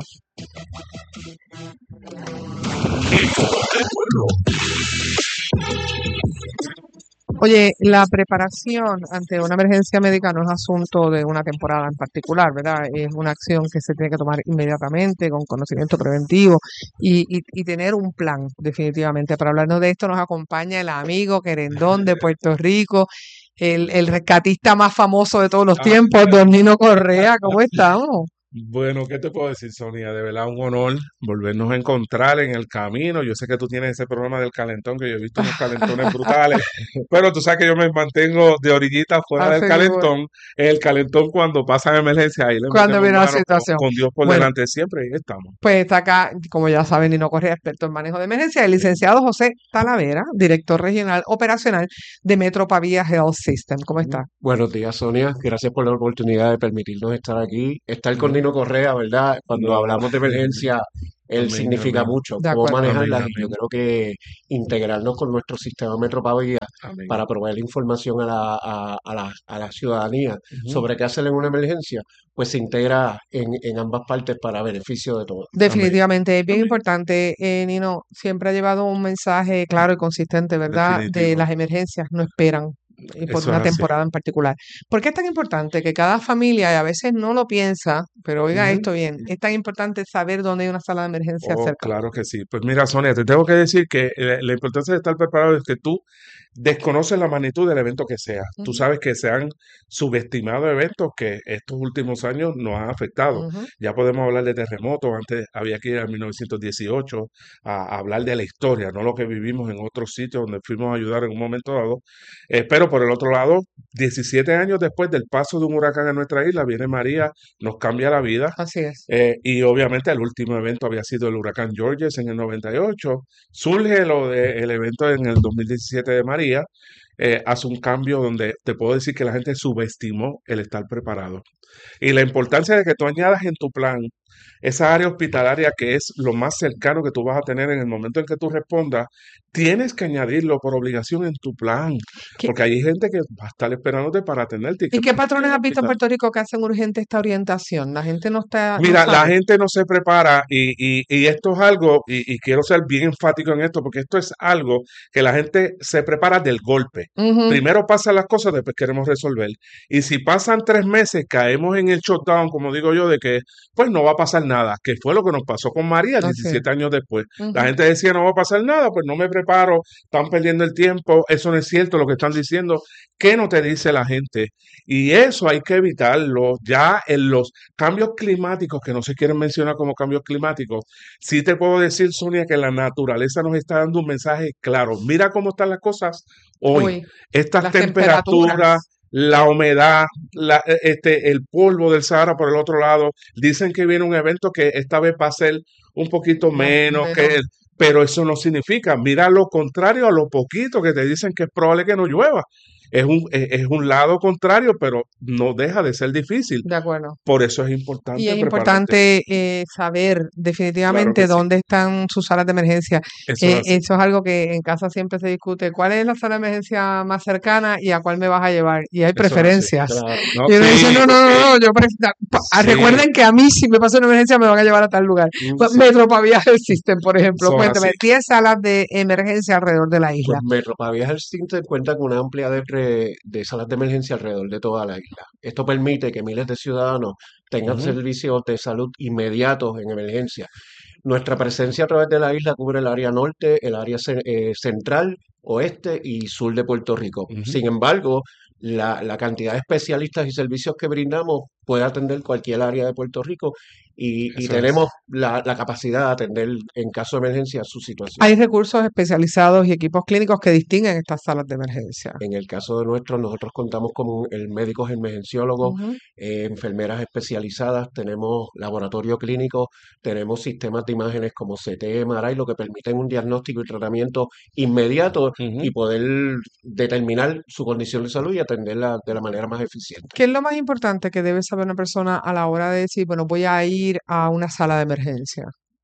Oye, la preparación ante una emergencia médica no es asunto de una temporada en particular, ¿verdad? Es una acción que se tiene que tomar inmediatamente con conocimiento preventivo y, y, y tener un plan, definitivamente. Para hablarnos de esto nos acompaña el amigo querendón de Puerto Rico, el, el rescatista más famoso de todos los Ah, tiempos, don Nino Correa. ¿Cómo estamos? bueno, ¿qué te puedo decir, Sonia? De verdad, un honor volvernos a encontrar en el camino. Yo sé que tú tienes ese problema del calentón, que yo he visto unos calentones brutales, pero tú sabes que yo me mantengo de orillita fuera del Así mismo, calentón. El calentón cuando pasa emergencia, ahí le cuando metemos viene la mano con, situación. con Dios por Bueno, delante siempre y ahí estamos. pues está acá, como ya saben, Nino Correa, experto en manejo de emergencia, el licenciado José Talavera, director regional operacional de Metro Pavía Health System. ¿Cómo está? Buenos días, Sonia. Gracias por la oportunidad de permitirnos estar aquí. Estar con No, Nino Correa, ¿verdad? Cuando no, hablamos de emergencia, él amén, significa amén, mucho. De Cómo acuerdo. amén, manejarlas y yo amén, creo que integrarnos con nuestro sistema Metro Pavía amén. para proveer información a la, a, a la, a la ciudadanía Ujú. sobre qué hacer en una emergencia, pues se integra en, en ambas partes para beneficio de todos. Amén, Definitivamente, es bien amén. importante, eh, Nino, siempre ha llevado un mensaje claro y consistente, ¿verdad? De Definitivo. las emergencias no esperan eh, por Eso una es así. temporada en particular. ¿Por qué es tan importante que cada familia, y a veces no lo piensa, pero oiga Ujú. esto bien, es tan importante saber dónde hay una sala de emergencia Oh, cerca? claro que sí. Pues mira, Sonia, te tengo que decir que eh, la importancia de estar preparado es que tú desconoces la magnitud del evento que sea. Tú Ujú, sabes que se han subestimado eventos que estos últimos años nos han afectado. ujú. Ya podemos hablar de terremotos. Antes había que ir a mil novecientos dieciocho a, a hablar de la historia, no lo que vivimos en otros sitios donde fuimos a ayudar en un momento dado. Eh, pero por el otro lado, diecisiete años después del paso de un huracán en nuestra isla, viene María, nos cambia la vida. Así es. Eh, y obviamente el último evento había sido el huracán Georges en el noventa y ocho. Surge lo de, el evento en el dos mil diecisiete de María. Eh, hace un cambio donde te puedo decir que la gente subestimó el estar preparado. Y la importancia de que tú añadas en tu plan esa área hospitalaria que es lo más cercano que tú vas a tener en el momento en que tú respondas, tienes que añadirlo por obligación en tu plan, ¿Qué- porque hay gente que va a estar esperándote para atenderte. ¿Y ¿Y qué qué pasa patrones en el has visto en hospital? Puerto Rico que hacen urgente esta orientación? La gente no está, no Mira, la sabe. gente no se prepara y, y- y esto es algo, y, y quiero ser bien enfático en esto, porque esto es algo que la gente se prepara del golpe. Ujú, Primero pasan las cosas, después queremos resolver. Y si pasan tres meses, caemos en el shutdown, como digo yo, de que pues no va a pasar nada, que fue lo que nos pasó con María Así es. diecisiete años después. La Ujú. gente decía no va a pasar nada, pues no me preparo, están perdiendo el tiempo, eso no es cierto lo que están diciendo. ¿Qué no te dice la gente? Y eso hay que evitarlo. Ya en los cambios climáticos, que no se quieren mencionar como cambios climáticos, sí te puedo decir, Sonia, que la naturaleza nos está dando un mensaje claro. Mira cómo están las cosas hoy. Hoy, Estas las temperaturas, temperaturas. la humedad, la- e- este, el polvo del Sahara por el otro lado. Dicen que viene un evento que esta vez va a ser un poquito Más, menos que menos. el, pero eso no significa, mira lo contrario a lo poquito que te dicen que es probable que no llueva. Es un, es, es un lado contrario, pero no deja de ser difícil. De acuerdo. Por eso es Y importante es prepararte. importante eh, saber Claro definitivamente que sí. dónde están sus salas de emergencia. Eso Eh, es así. eso es algo que en casa siempre se discute. ¿Cuál es la sala de emergencia más cercana y a cuál me vas a llevar? Y hay Eso es así. preferencias. Claro. No, Y uno dice, sí, no, no, no, no, yo pre- da- pa- ah, sí, recuerden que a mí si me pasa una emergencia me van a llevar a tal lugar. Pues, sí, Metro Pavía Health System, por ejemplo, son cuéntame, así. diez salas de emergencia alrededor de la Pues isla. Metro Pavía Health Center cuenta con una amplia red de, de salas de emergencia alrededor de toda la isla. Esto permite que miles de ciudadanos tengan Ujú. servicios de salud inmediatos en emergencia. Nuestra presencia a través de la isla cubre el área norte, el área ce- eh, central, oeste y sur de Puerto Rico. Ujú. Sin embargo, la, la cantidad de especialistas y servicios que brindamos puede atender cualquier área de Puerto Rico y, y Eso es. tenemos la, la capacidad de atender en caso de emergencia su situación. Hay recursos especializados y equipos clínicos que distinguen estas salas de emergencia. En el caso de nuestros, nosotros contamos con el médicos emergenciólogos, Ujú. eh, enfermeras especializadas, tenemos laboratorio clínico, tenemos sistemas de imágenes como C T, M R I, lo que permiten un diagnóstico y tratamiento inmediato Ujú. y poder determinar su condición de salud y atenderla de la manera más eficiente. ¿Qué es lo más importante que debe saber una persona a la hora de decir, bueno, voy a ir a una sala de emergencia?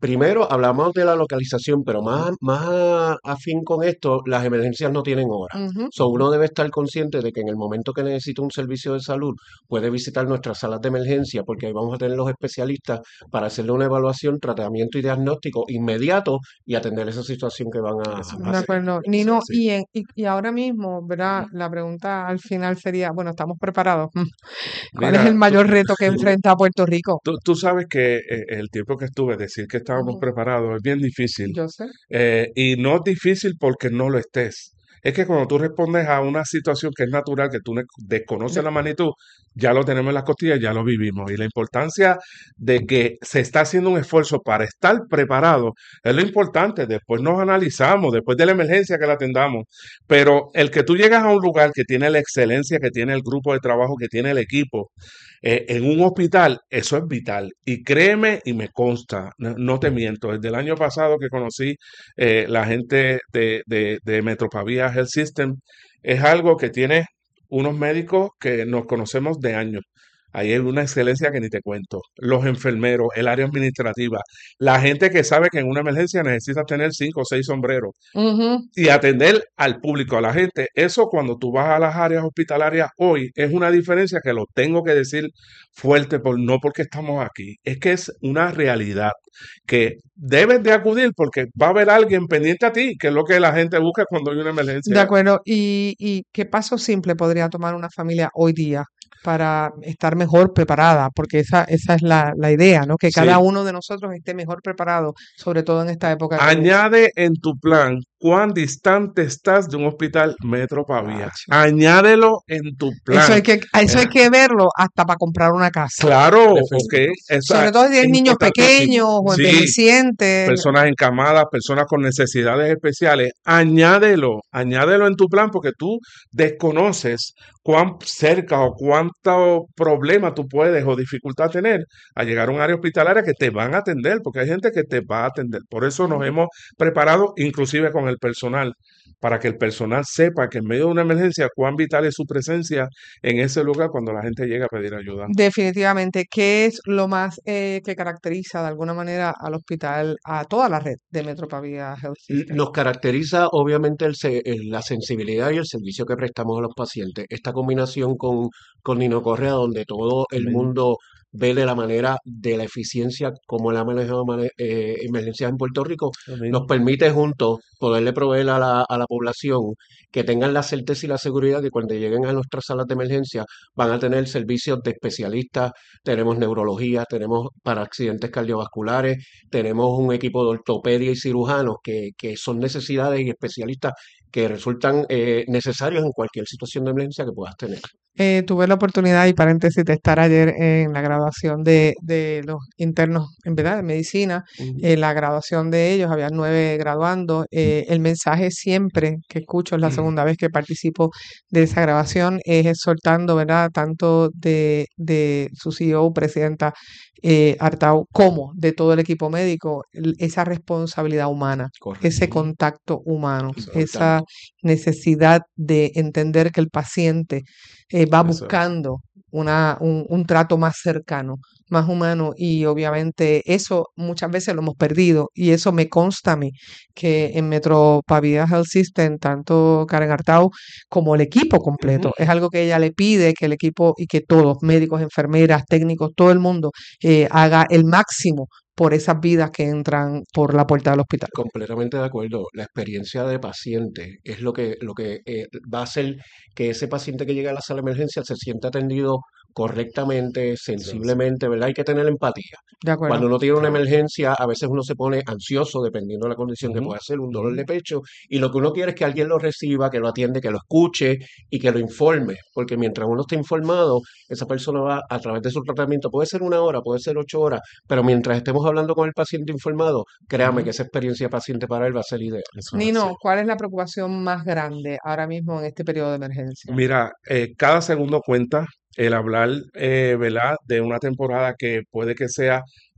Primero hablamos de la localización, pero más, más a- afín con esto, las emergencias no tienen hora. Ujú. So, uno debe estar consciente de que en el momento que necesita un servicio de salud, puede visitar nuestras salas de emergencia, porque ahí vamos a tener los especialistas para hacerle una evaluación, tratamiento y diagnóstico inmediato y atender esa situación que van a, Eso a De es hacer. acuerdo. eso Nino, es así. y, en- y, y ahora mismo, ¿verdad? La pregunta al final sería, bueno, ¿estamos preparados? Mm. ¿Cuál es el Mira, tú, mayor reto que enfrenta Puerto Rico? tú, tú sabes que eh, el tiempo que estuve, decir que estábamos Ujú. preparados es bien difícil. Yo sé. Eh, y no es difícil porque no lo estés. Es que cuando tú respondes a una situación que es natural, que tú ne- desconoces De- la magnitud, ya lo tenemos en las costillas, ya lo vivimos. Y la importancia de que se está haciendo un esfuerzo para estar preparado es lo importante. Después nos analizamos, después de la emergencia que la atendamos. Pero el que tú llegas a un lugar que tiene la excelencia, que tiene el grupo de trabajo, que tiene el equipo, eh, en un hospital, eso es vital. Y créeme y me consta, no, no te miento, desde el año pasado que conocí eh, la gente de, de, de Metropavia Health System, es algo que tiene unos médicos que nos conocemos de años. Ahí hay una excelencia que ni te cuento. Los enfermeros, el área administrativa, la gente que sabe que en una emergencia necesitas tener cinco o seis sombreros Ujú. y atender al público, a la gente. Eso cuando tú vas a las áreas hospitalarias hoy es una diferencia que lo tengo que decir fuerte, por, no porque estamos aquí, es que es una realidad que debes de acudir porque va a haber alguien pendiente a ti, que es lo que la gente busca cuando hay una De emergencia. acuerdo. ¿Y, y qué paso simple podría tomar una familia hoy día para estar mejor preparada? Porque esa, esa es la, la idea, ¿no? Que cada Sí. uno de nosotros esté mejor preparado, sobre todo en esta época que viene. Añade en tu plan cuán distante estás de un hospital Metro Pavía. Tacho. Añádelo en tu Eso hay plan. que, eso hay Eh, que verlo hasta para comprar una casa. Claro, ok, Definitivo. esa Sobre todo si es tienes niños importantísimo. pequeños o Sí, envejecientes. personas encamadas, personas con necesidades especiales, añádelo, añádelo en tu plan porque tú desconoces cuán cerca o cuánto problema tú puedes o dificultad tener a llegar a un área hospitalaria que te van a atender, porque hay gente que te va a atender. Por eso nos Ujú. hemos preparado, inclusive con el personal, para que el personal sepa que en medio de una emergencia cuán vital es su presencia en ese lugar cuando la gente llega a pedir ayuda. Definitivamente, ¿qué es lo más eh, que caracteriza de alguna manera al hospital, a toda la red de Metropavia Health L- System? Nos caracteriza obviamente el se- el- la sensibilidad y el servicio que prestamos a los pacientes. Esta combinación con, con Nino Correa, donde todo el Amén. mundo ve de la manera de la eficiencia como él ha manejado mane- eh, emergencias en Puerto Rico, Amén. nos permite juntos poderle proveer a la, a la población que tengan la certeza y la seguridad que cuando lleguen a nuestras salas de emergencia van a tener servicios de especialistas, tenemos neurología, tenemos para accidentes cardiovasculares, tenemos un equipo de ortopedia y cirujanos que, que son necesidades y especialistas que resultan eh, necesarios en cualquier situación de emergencia que puedas tener. Eh, tuve la oportunidad, y paréntesis, de estar ayer en la graduación de, de los internos, en verdad, de medicina. Ujú. En la graduación de ellos, había nueve graduando. Eh, el mensaje siempre que escucho, es la segunda vez que participo de esa grabación, es exhortando, ¿verdad? Tanto de, de su C E O, presidenta eh, Artau, como de todo el equipo médico, el- esa responsabilidad humana, ese Correcto. contacto humano, esa Importante. necesidad de entender que el paciente eh, va Eso es. buscando una, un, un trato más cercano, más humano, y obviamente eso muchas veces lo hemos perdido, y eso me consta a mí que en Metropavia Health System, tanto Karen Artau como el equipo completo, Ujú. es algo que ella le pide que el equipo y que todos, médicos, enfermeras, técnicos, todo el mundo eh, haga el máximo por esas vidas que entran por la puerta del hospital. Completamente de acuerdo. La experiencia de paciente es lo que, lo que eh, va a hacer que ese paciente que llega a la sala de emergencia se sienta atendido correctamente, Eso es así. sensiblemente, ¿verdad? Hay que tener empatía. De acuerdo. Cuando uno tiene una Claro. emergencia, a veces uno se pone ansioso dependiendo de la condición que Ujú, pueda ser, un dolor ujú. de pecho, y lo que uno quiere es que alguien lo reciba, que lo atiende, que lo escuche y que lo informe, porque mientras uno está informado, esa persona va a través de su tratamiento, puede ser una hora, puede ser ocho horas, pero mientras estemos hablando con el paciente informado, créame Ujú. que esa experiencia paciente para él va a ser ideal. Eso es así. Nino, ¿cuál es la preocupación más grande ahora mismo en este periodo de emergencia? Mira, eh, cada segundo cuenta. El hablar, eh, ¿verdad? De una temporada que puede que sea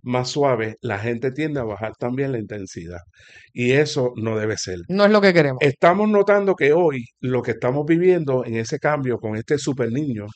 más suave, la gente tiende a bajar también la intensidad. Y eso no debe ser. No es lo que queremos. Estamos notando que hoy lo que estamos viviendo en ese cambio con este super niño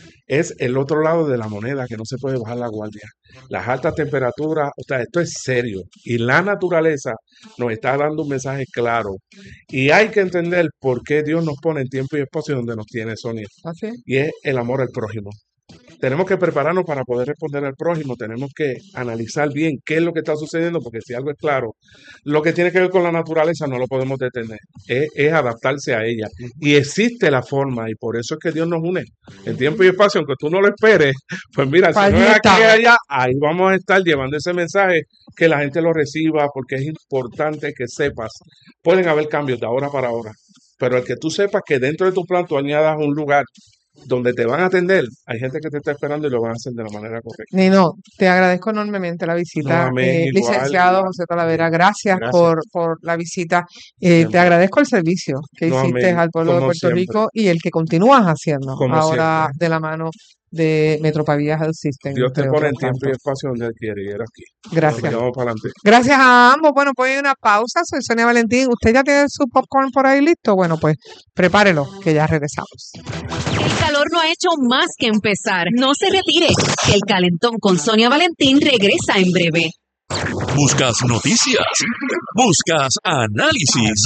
es el otro lado de la moneda, que no se puede bajar la guardia. Las altas temperaturas, o sea, esto es serio. Y la naturaleza nos está dando un mensaje claro. Y hay que entender por qué Dios nos pone en tiempo y espacio donde nos tiene, Sonia. ¿Así? Y es el amor al prójimo. Tenemos que prepararnos para poder responder al prójimo, tenemos que analizar bien qué es lo que está sucediendo, porque si algo es claro, lo que tiene que ver con la naturaleza no lo podemos detener, es, es adaptarse a ella. Y existe la forma, y por eso es que Dios nos une en tiempo y espacio, aunque tú no lo esperes, pues mira, si no es aquí y allá, ahí vamos a estar llevando ese mensaje, que la gente lo reciba, porque es importante que sepas, pueden haber cambios de ahora para ahora, pero el que tú sepas que dentro de tu plan tú añadas un lugar donde te van a atender, hay gente que te está esperando y lo van a hacer de la manera correcta. Nino, te agradezco enormemente la visita, No, amén, eh, igual. licenciado José Talavera, gracias, Gracias. Por, por la visita. Eh, Siempre. te agradezco el servicio que No, hiciste amén, al pueblo de como Puerto siempre. Rico y el que continúas haciendo Como ahora siempre. de la mano de Metropavia Health System. Dios te entre pone en otros tiempo y tantos. espacio donde Él quiere y era aquí. Gracias. Vamos para adelante. Gracias a ambos. Bueno, pues hay una pausa. Soy Sonia Valentín. ¿Usted ya tiene su popcorn por ahí listo? Bueno, pues prepárelo, que ya regresamos. El calor no ha hecho más que empezar. No se retire. El Calentón con Sonia Valentín regresa en breve. ¿Buscas noticias? ¿Buscas análisis?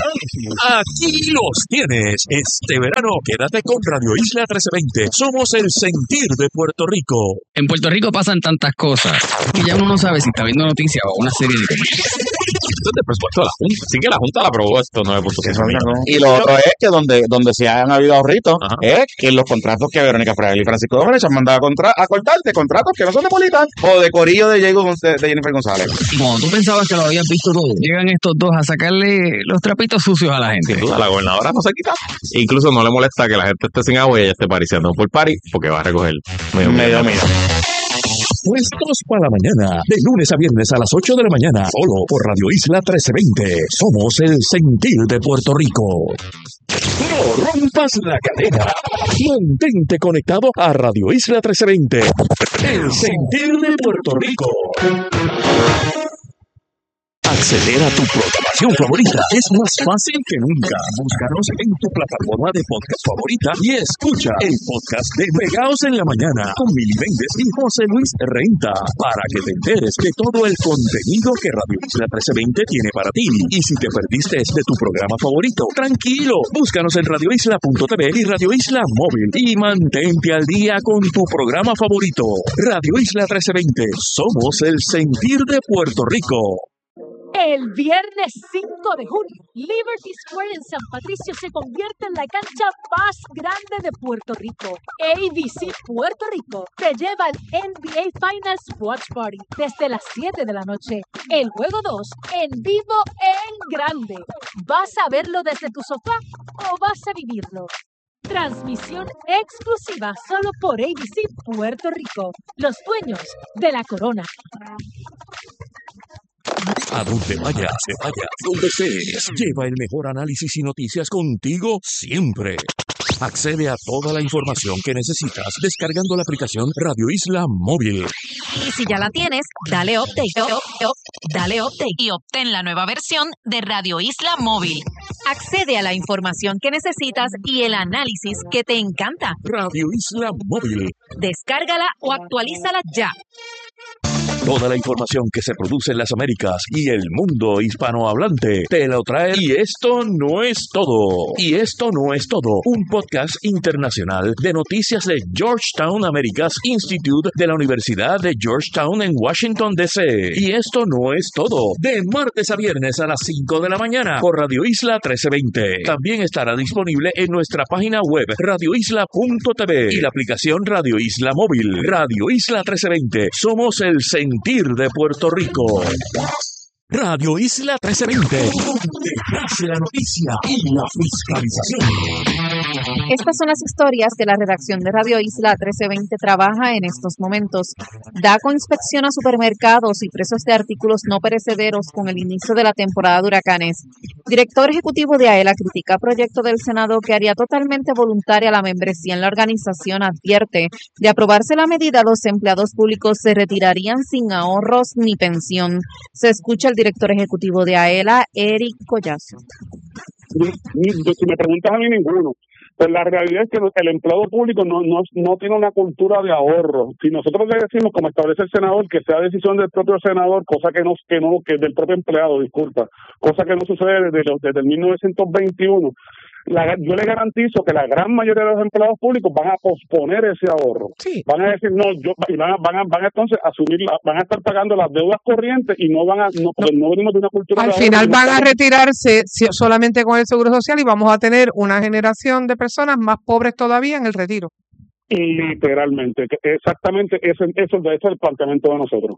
Aquí los tienes. Este verano quédate con Radio Isla trece veinte. Somos el sentir de Puerto Rico. En Puerto Rico pasan tantas cosas que ya uno no sabe si está viendo noticias o una serie de comedia. Esto es del presupuesto de la Junta. Así que la Junta la aprobó esto nueve punto cinco millones. Y lo otro es que donde, donde se han habido ahorritos es que los contratos que Verónica Fraile y Francisco Domenech han mandado a, contra, a cortarte, contratos que no son de Polita o de corillo de, Diego Gonz- de Jennifer González. Y cuando tú pensabas que lo habías visto todo, llegan estos dos a sacarle los trapitos sucios a la gente. Sin duda, la gobernadora no se quita. Incluso no le molesta que la gente esté sin agua y ella esté pariciando por party porque va a recoger medio Medio millón. Puestos para la mañana, de lunes a viernes a las ocho de la mañana, solo por Radio Isla trece veinte. Somos el sentir de Puerto Rico. No rompas la cadena. Mantente conectado a Radio Isla trece veinte. El sentir de Puerto Rico. Acceder a tu programación favorita es más fácil que nunca. Búscanos en tu plataforma de podcast favorita y escucha el podcast de Pegaos en la Mañana con Mili Méndez y José Luis Renta para que te enteres de todo el contenido que Radio Isla trece veinte tiene para ti. Y si te perdiste de tu programa favorito, tranquilo, búscanos en radio isla punto t v y Radio Isla Móvil y mantente al día con tu programa favorito. Radio Isla trece veinte, somos el sentir de Puerto Rico. El viernes cinco de junio, Liberty Square en San Patricio se convierte en la cancha más grande de Puerto Rico. A B C Puerto Rico te lleva al N B A Finals Watch Party desde las siete de la noche. El juego dos en vivo en grande. ¿Vas a verlo desde tu sofá o vas a vivirlo? Transmisión exclusiva solo por A B C Puerto Rico, los dueños de la corona. A donde vayas, te vayas, donde estés, lleva el mejor análisis y noticias contigo siempre. Accede a toda la información que necesitas descargando la aplicación Radio Isla Móvil. Y si ya la tienes, dale update, up, up, dale update y obtén la nueva versión de Radio Isla Móvil. Accede a la información que necesitas y el análisis que te encanta. Radio Isla Móvil. Descárgala o actualízala ya. Toda la información que se produce en las Américas y el mundo hispanohablante te lo trae. Y esto no es todo. Y esto no es todo. Un podcast internacional de noticias de Georgetown Americas Institute de la Universidad de Georgetown en Washington, D C Y esto no es todo. De martes a viernes a las cinco de la mañana por Radio Isla trece veinte. También estará disponible en nuestra página web radio isla punto t v y la aplicación Radio Isla Móvil. Radio Isla trece veinte. Somos el sentir de Puerto Rico. Radio Isla trece veinte, donde nace la noticia y la fiscalización. Estas son las historias que la redacción de Radio Isla trece veinte trabaja en estos momentos. DACO inspecciona supermercados y precios de artículos no perecederos con el inicio de la temporada de huracanes. Director ejecutivo de AELA critica proyecto del Senado que haría totalmente voluntaria la membresía en la organización. Advierte, de aprobarse la medida, los empleados públicos se retirarían sin ahorros ni pensión. Se escucha el director ejecutivo de AELA, Eric Collazo. Si me preguntas a mí, ninguno. Pues la realidad es que el empleado público no, no, no tiene una cultura de ahorro. Si nosotros le decimos, como establece el senador, que sea decisión del propio senador, cosa que no, que no, que del propio empleado, disculpa, cosa que no sucede desde, los, desde el mil novecientos veintiuno, la, yo le garantizo que la gran mayoría de los empleados públicos van a posponer ese ahorro. Sí. Van a decir, no, yo, y van a, van a, van a entonces asumir, la, van a estar pagando las deudas corrientes y no van a, no, no. no venimos de una cultura Al de ahorro. final van a retirarse solamente con el Seguro Social y vamos a tener una generación de personas más pobres todavía en el retiro. Literalmente, exactamente, ese, eso, ese es el planteamiento de nosotros.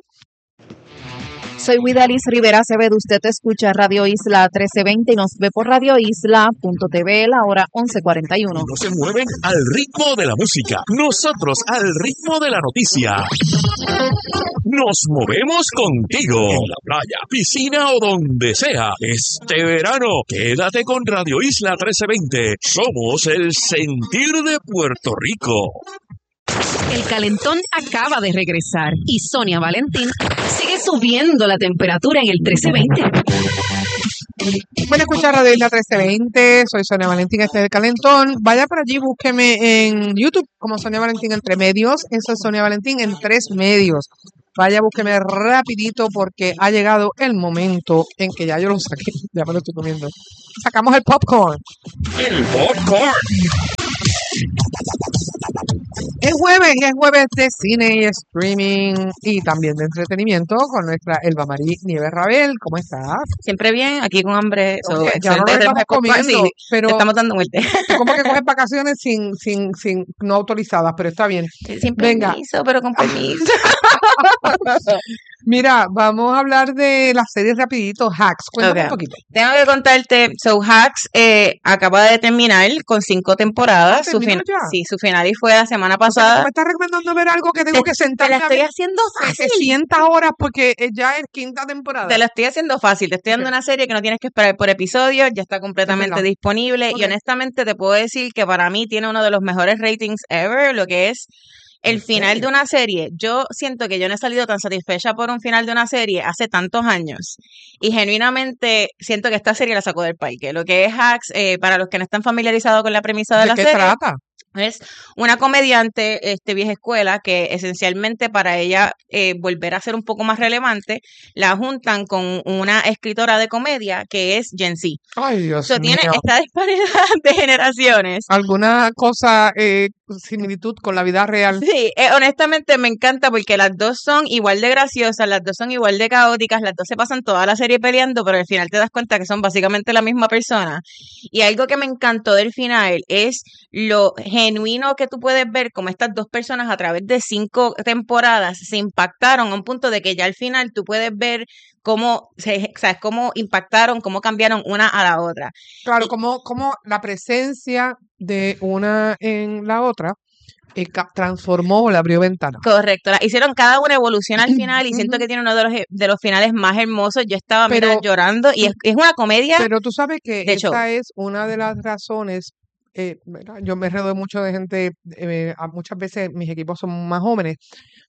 Soy Widalis Rivera Acevedo, usted escucha Radio Isla trece veinte y nos ve por radio isla punto t v, la hora once cuarenta y uno. No se mueven al ritmo de la música, nosotros al ritmo de la noticia. Nos movemos contigo, en la playa, piscina o donde sea. Este verano, quédate con Radio Isla trece veinte. Somos el sentir de Puerto Rico. El calentón acaba de regresar y Sonia Valentín sigue subiendo la temperatura en el trece veinte. Pueden escuchar Radio Isla trece veinte, soy Sonia Valentín, este es el calentón. Vaya por allí, búsqueme en YouTube como Sonia Valentín Entre Medios, eso es Sonia Valentín en tres medios. Vaya, búsqueme rapidito porque ha llegado el momento en que ya yo lo saqué, ya me lo estoy comiendo. Sacamos el popcorn. El popcorn. Es jueves, es jueves de cine y streaming y también de entretenimiento con nuestra Elba Marí Nieves Rabel. ¿Cómo estás? Siempre bien, aquí con hambre. So, Oye, ya no nos estamos comiendo, sí, pero estamos dando muerte. ¿Cómo que coges vacaciones sin, sin, sin no autorizadas? Pero está bien. Sin Venga. permiso, pero con permiso. Mira, vamos a hablar de la serie rapidito, Hacks. Cuéntame Okay. un poquito. Tengo que contarte, so Hacks eh, acaba de terminar con cinco temporadas. Ah, Su ¿terminó fin- ya? sí, su final y fue la semana O sea, pasada. que me estás recomendando ver algo que tengo Te- que sentarme te la a estoy ver haciendo fácil. setecientas horas porque eh, ya es quinta temporada. Te lo estoy haciendo fácil, te estoy dando Ok. una serie que no tienes que esperar por episodios, ya está completamente verdad. disponible Ok. y honestamente te puedo decir que para mí tiene uno de los mejores ratings ever, lo que es el ¿En final serio? de una serie. Yo siento que yo no he salido tan satisfecha por un final de una serie hace tantos años y genuinamente siento que esta serie la sacó del parque. Lo que es Hacks, eh, para los que no están familiarizados con la premisa de, ¿De la qué serie, trata? es una comediante este, vieja escuela que esencialmente para ella eh, volver a ser un poco más relevante, la juntan con una escritora de comedia que es Gen Z. Ay, Dios So, tiene mío. esta disparidad de generaciones. ¿Alguna cosa, eh, similitud con la vida real? Sí, eh, honestamente me encanta porque las dos son igual de graciosas, las dos son igual de caóticas, las dos se pasan toda la serie peleando, pero al final te das cuenta que son básicamente la misma persona. Y algo que me encantó del final es lo genuino que tú puedes ver como estas dos personas a través de cinco temporadas se impactaron a un punto de que ya al final tú puedes ver cómo, se, sabes, cómo impactaron, cómo cambiaron una a la otra. Claro, como, como la presencia de una en la otra eh, ca- transformó o le abrió ventana. Correcto, la- hicieron cada una evolución al final y siento que tiene uno de los, de los finales más hermosos. Yo estaba mira, Pero- llorando y es, es una comedia. Pero tú sabes que de show. esa es una de las razones. Eh, ¿verdad? Yo me rodeo mucho de gente, eh, a- muchas veces mis equipos son más jóvenes,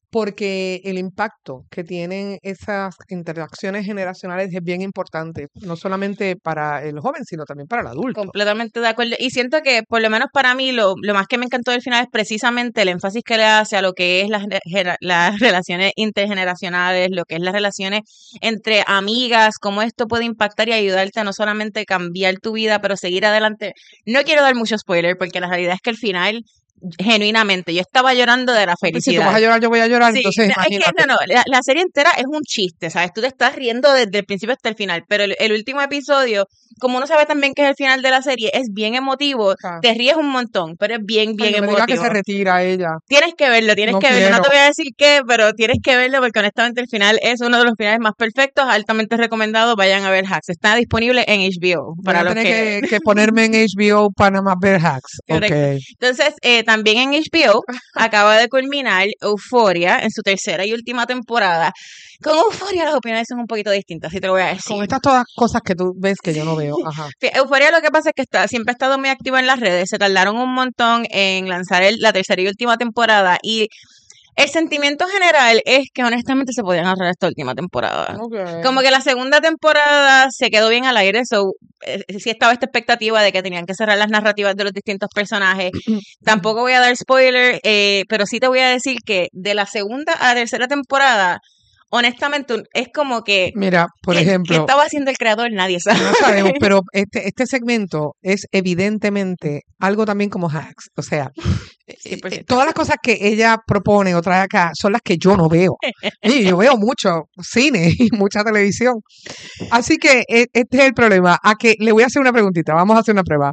porque el impacto que tienen esas interacciones generacionales es bien importante, no solamente para el joven, sino también para el adulto. Completamente de acuerdo. Y siento que, por lo menos para mí, lo, lo más que me encantó del final es precisamente el énfasis que le hace a lo que es las, gera- las relaciones intergeneracionales, lo que es las relaciones entre amigas, cómo esto puede impactar y ayudarte a no solamente cambiar tu vida, pero seguir adelante. No quiero dar mucho spoiler, porque la realidad es que el final genuinamente, yo estaba llorando de la Pues si tú felicidad. vas a llorar, yo voy a llorar, Sí, entonces no, es que imagínate. no, no, la, la serie entera es un chiste, ¿sabes? Tú te estás riendo desde el principio hasta el final, pero el, el último episodio, como uno sabe también que es el final de la serie, es bien emotivo, Ah. te ríes un montón, pero es bien, Ay, bien no me digas que se emotivo. retira ella. Tienes que verlo, tienes No que verlo. No quiero. te voy a decir qué, pero tienes que verlo porque honestamente el final es uno de los finales más perfectos, altamente recomendado. Vayan a ver Hacks. Está disponible en H B O Voy para a los tener que... que, que ponerme en H B O para nada más ver Hacks. Correcto. Ok. Entonces, eh, también en H B O acaba de culminar Euphoria en su tercera y última temporada. Con Euphoria las opiniones son un poquito distintas, sí te lo voy a decir. Con estas todas cosas que tú ves que yo no veo. Ajá. Sí, Euphoria lo que pasa es que está, siempre ha estado muy activa en las redes. Se tardaron un montón en lanzar el- la tercera y última temporada. Y el sentimiento general es que honestamente se podían ahorrar esta última temporada. Ok. Como que la segunda temporada se quedó bien al aire, so, eh, sí estaba esta expectativa de que tenían que cerrar las narrativas de los distintos personajes. Tampoco voy a dar spoiler, eh, pero sí te voy a decir que de la segunda a la tercera temporada, honestamente, un- es como que, Mira, por ¿qué, qué ejemplo, estaba haciendo el creador? Nadie sabe. no sabemos, pero este, este segmento es evidentemente algo también como Hacks. O sea, eh, cien por eh, ciento. todas las cosas que ella propone o trae acá son las que yo no veo. Y yo veo mucho cine y mucha televisión. Así que eh, este es el problema. A que le voy a hacer una preguntita. Vamos a hacer una prueba.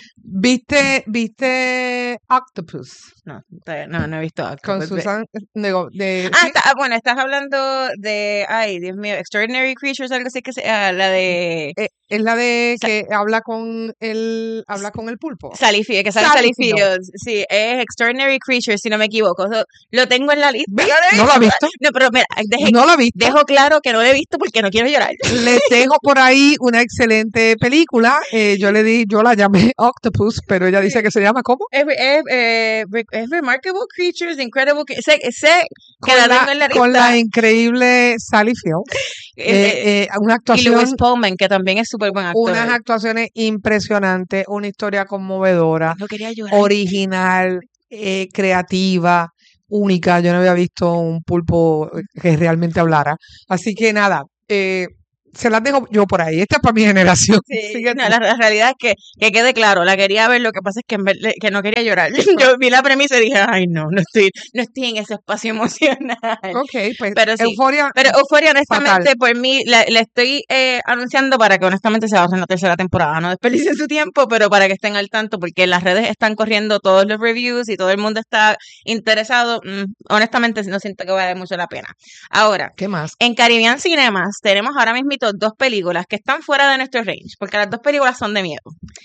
¿Viste, viste Octopus No, todavía no, no he visto Octopus. con Ve- Susan? Digo, de, Ah, ¿sí? está- ah, bueno, estás hablando de, ay, Dios mío, Extraordinary Creatures, algo así que sea, la de Eh, es la de Sa- que habla con el habla con el pulpo. Sally Field, que sale Sally Sally Field. Field. Sí, es Extraordinary Creatures, si no me equivoco. So, lo tengo en la lista. ¿Ves? No lo he ¿No lo has visto. visto? No, pero mira, deje- ¿No lo has visto? dejo claro que no lo he visto porque no quiero llorar. Les dejo por ahí una excelente película. Eh, yo le di, yo la llamé Octopus, pero ella dice que se llama ¿cómo? Es, es, eh, re- es Remarkable Creatures, Incredible. Cre- Sé, sé que Con la tengo la, en la con lista. la increíble Sally Field. Eh, eh, Eh, eh, una y Lewis actuación, Pullman, que también es súper buen actor. unas actuaciones impresionantes, una historia conmovedora, No quería llorar. original, eh, creativa, única. Yo no había visto un pulpo que realmente hablara. Así que nada, eh, se las dejo yo por ahí. Esta es para mi generación. Sí, Sigue no, tú. la, la realidad es que, que quede claro, la quería ver, lo que pasa es que, en vez de- que no quería llorar. Yo vi la premisa y dije, ay no, no estoy, no estoy en ese espacio emocional. Ok, pues Pero sí, Euforia, pero Euphoria honestamente fatal. por mí la- le estoy eh, anunciando para que honestamente se ahorren la tercera temporada, no desperdicien su tiempo, pero para que estén al tanto porque en las redes están corriendo todos los reviews y todo el mundo está interesado. Mm, honestamente no siento que vale mucho la pena. Ahora, ¿Qué más? en Caribbean Cinemas tenemos ahora mismo dos películas que están fuera de nuestro range, porque las dos películas son de miedo.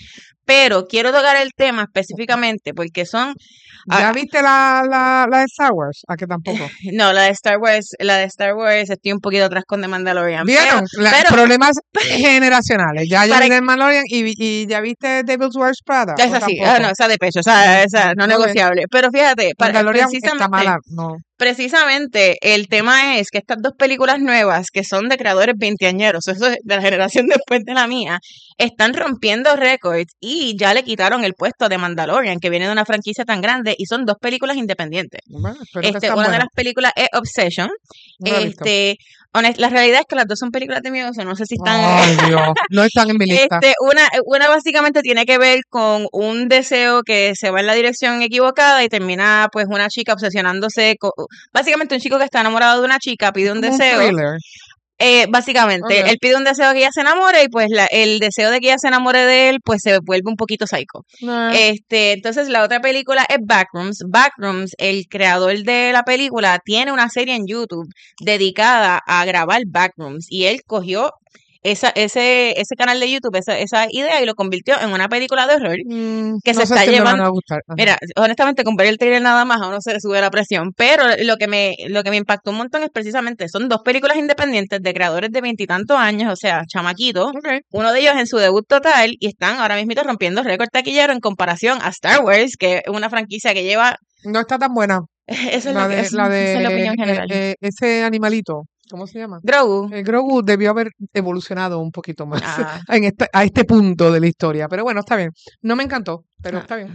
Pero quiero tocar el tema específicamente porque son... ¿Ya ah, viste la, la, la de Star Wars? ¿A que tampoco? no, la de Star Wars, la de Star Wars estoy un poquito atrás con The Mandalorian. ¿Vieron? Pero, La- pero problemas generacionales. Ya yo para- vi The Mandalorian y, y ya viste Devil's Wears Prada. ¿O esa sí, tampoco? ah, no, esa de pecho, esa, esa no Ok. negociable. Pero fíjate, para, Mandalorian precisamente, está mala. No. precisamente el tema es que estas dos películas nuevas, que son de creadores veinteañeros, eso es de la generación después de la mía, están rompiendo récords y ya le quitaron el puesto de Mandalorian, que viene de una franquicia tan grande, y son dos películas independientes. Bueno, espero que Este, están una de buenas. las películas es Obsession. No la he visto. Este, honest- la realidad es que las dos son películas de miedo, o sea, no sé si están. Ay, Dios. No están en mi lista. Este, una, una básicamente tiene que ver con un deseo que se va en la dirección equivocada y termina pues una chica obsesionándose con, básicamente un chico que está enamorado de una chica pide un Como un deseo. thriller. Eh, básicamente, Ok. él pide un deseo de que ella se enamore y pues la- el deseo de que ella se enamore de él pues se vuelve un poquito psycho. Nah. Este, entonces la otra película es Backrooms. Backrooms, el creador de la película, tiene una serie en YouTube dedicada a grabar Backrooms y él cogió esa, ese, ese canal de YouTube, esa, esa idea y lo convirtió en una película de horror Mm, que no se sé está si me van llevando. a gustar. Ajá. Mira, honestamente, con ver el trailer nada más a uno se le sube la presión, pero lo que me, lo que me impactó un montón es precisamente, son dos películas independientes de creadores de veintitantos años, o sea, chamaquitos, Ok. uno de ellos en su debut total y están ahora mismo rompiendo récord taquillero en comparación a Star Wars, que es una franquicia que lleva, No está tan buena. eso es La lo que de, eso- la esa es la de opinión eh, general. eh, ese animalito. ¿Cómo se llama? Grogu. El Grogu debió haber evolucionado un poquito más Ah. en este, a este punto de la historia. Pero bueno, está bien. No me encantó, pero Ah. está bien.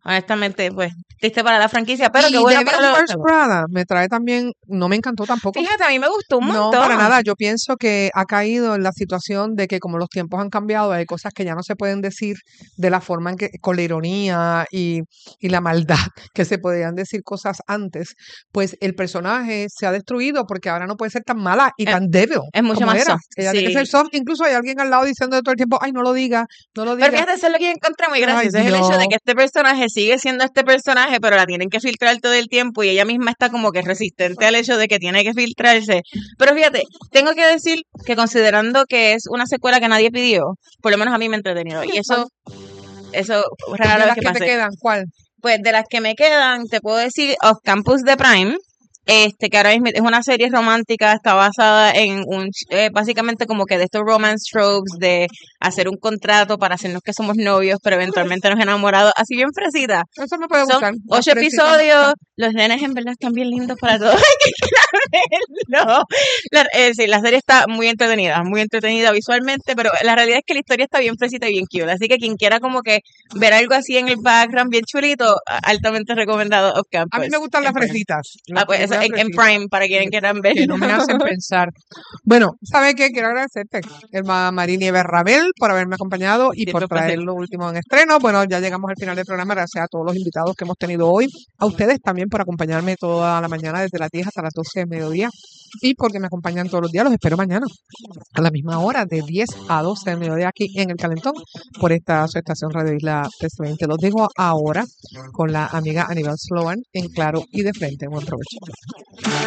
Honestamente, pues, triste para la franquicia, pero y qué bueno Devil para los Wears Prada me trae también, no me encantó tampoco. Fíjate, a mí me gustó un No, montón. para nada. Yo pienso que ha caído en la situación de que como los tiempos han cambiado, hay cosas que ya no se pueden decir de la forma en que, con la ironía y, y la maldad que se podían decir cosas antes. Pues el personaje se ha destruido porque ahora no puede ser tan mala y Es, tan débil es mucho como más era. soft, Ella tiene que ser sí. soft. Incluso hay alguien al lado diciendo todo el tiempo, ay, no lo diga, no lo Pero diga. fíjate, eso es lo que yo encontré muy Ay, gracioso, es el hecho de Dios. que este personaje sigue siendo este personaje, pero la tienen que filtrar todo el tiempo y ella misma está como que resistente al hecho de que tiene que filtrarse. Pero fíjate, tengo que decir que considerando que es una secuela que nadie pidió, por lo menos a mí me ha entretenido. Y eso, eso rara De vez las que que te pase. quedan, ¿cuál? Pues de las que me quedan, te puedo decir Off Campus de Prime, este que ahora mismo es una serie romántica, está basada en un, eh, básicamente como que de estos romance tropes de hacer un contrato para hacernos que somos novios, pero eventualmente nos enamoramos, así bien fresita. Eso me puede Son gustar. Las ocho fresitas me episodios, gustan. los nenes en verdad están bien lindos para todos. Hay que ir a verlo. La, eh, sí, la serie está muy entretenida, muy entretenida visualmente, pero la realidad es que la historia está bien fresita y bien cute, así que quien quiera como que ver algo así en el background bien chulito, a- altamente recomendado Off A mí Campus. me gustan las en Prime. fresitas, Ah, las pues eso películas en, en fresitas, Prime, para quienes que, quieran que verlo. no me hacen pensar. Bueno, ¿sabe qué? Quiero agradecerte, Elma Marini Berrabel, por haberme acompañado y Siempre por un placer. traer lo último en estreno. Bueno, ya llegamos al final del programa. Gracias a todos los invitados que hemos tenido hoy. A ustedes también por acompañarme toda la mañana, desde las diez hasta las doce de mediodía. Y porque me acompañan todos los días. Los espero mañana a la misma hora, de diez a doce de mediodía, aquí en El Calentón, por esta su estación Radio Isla trescientos veinte. Los dejo ahora con la amiga Aníbal Sloan en Claro y de Frente. Buen provecho.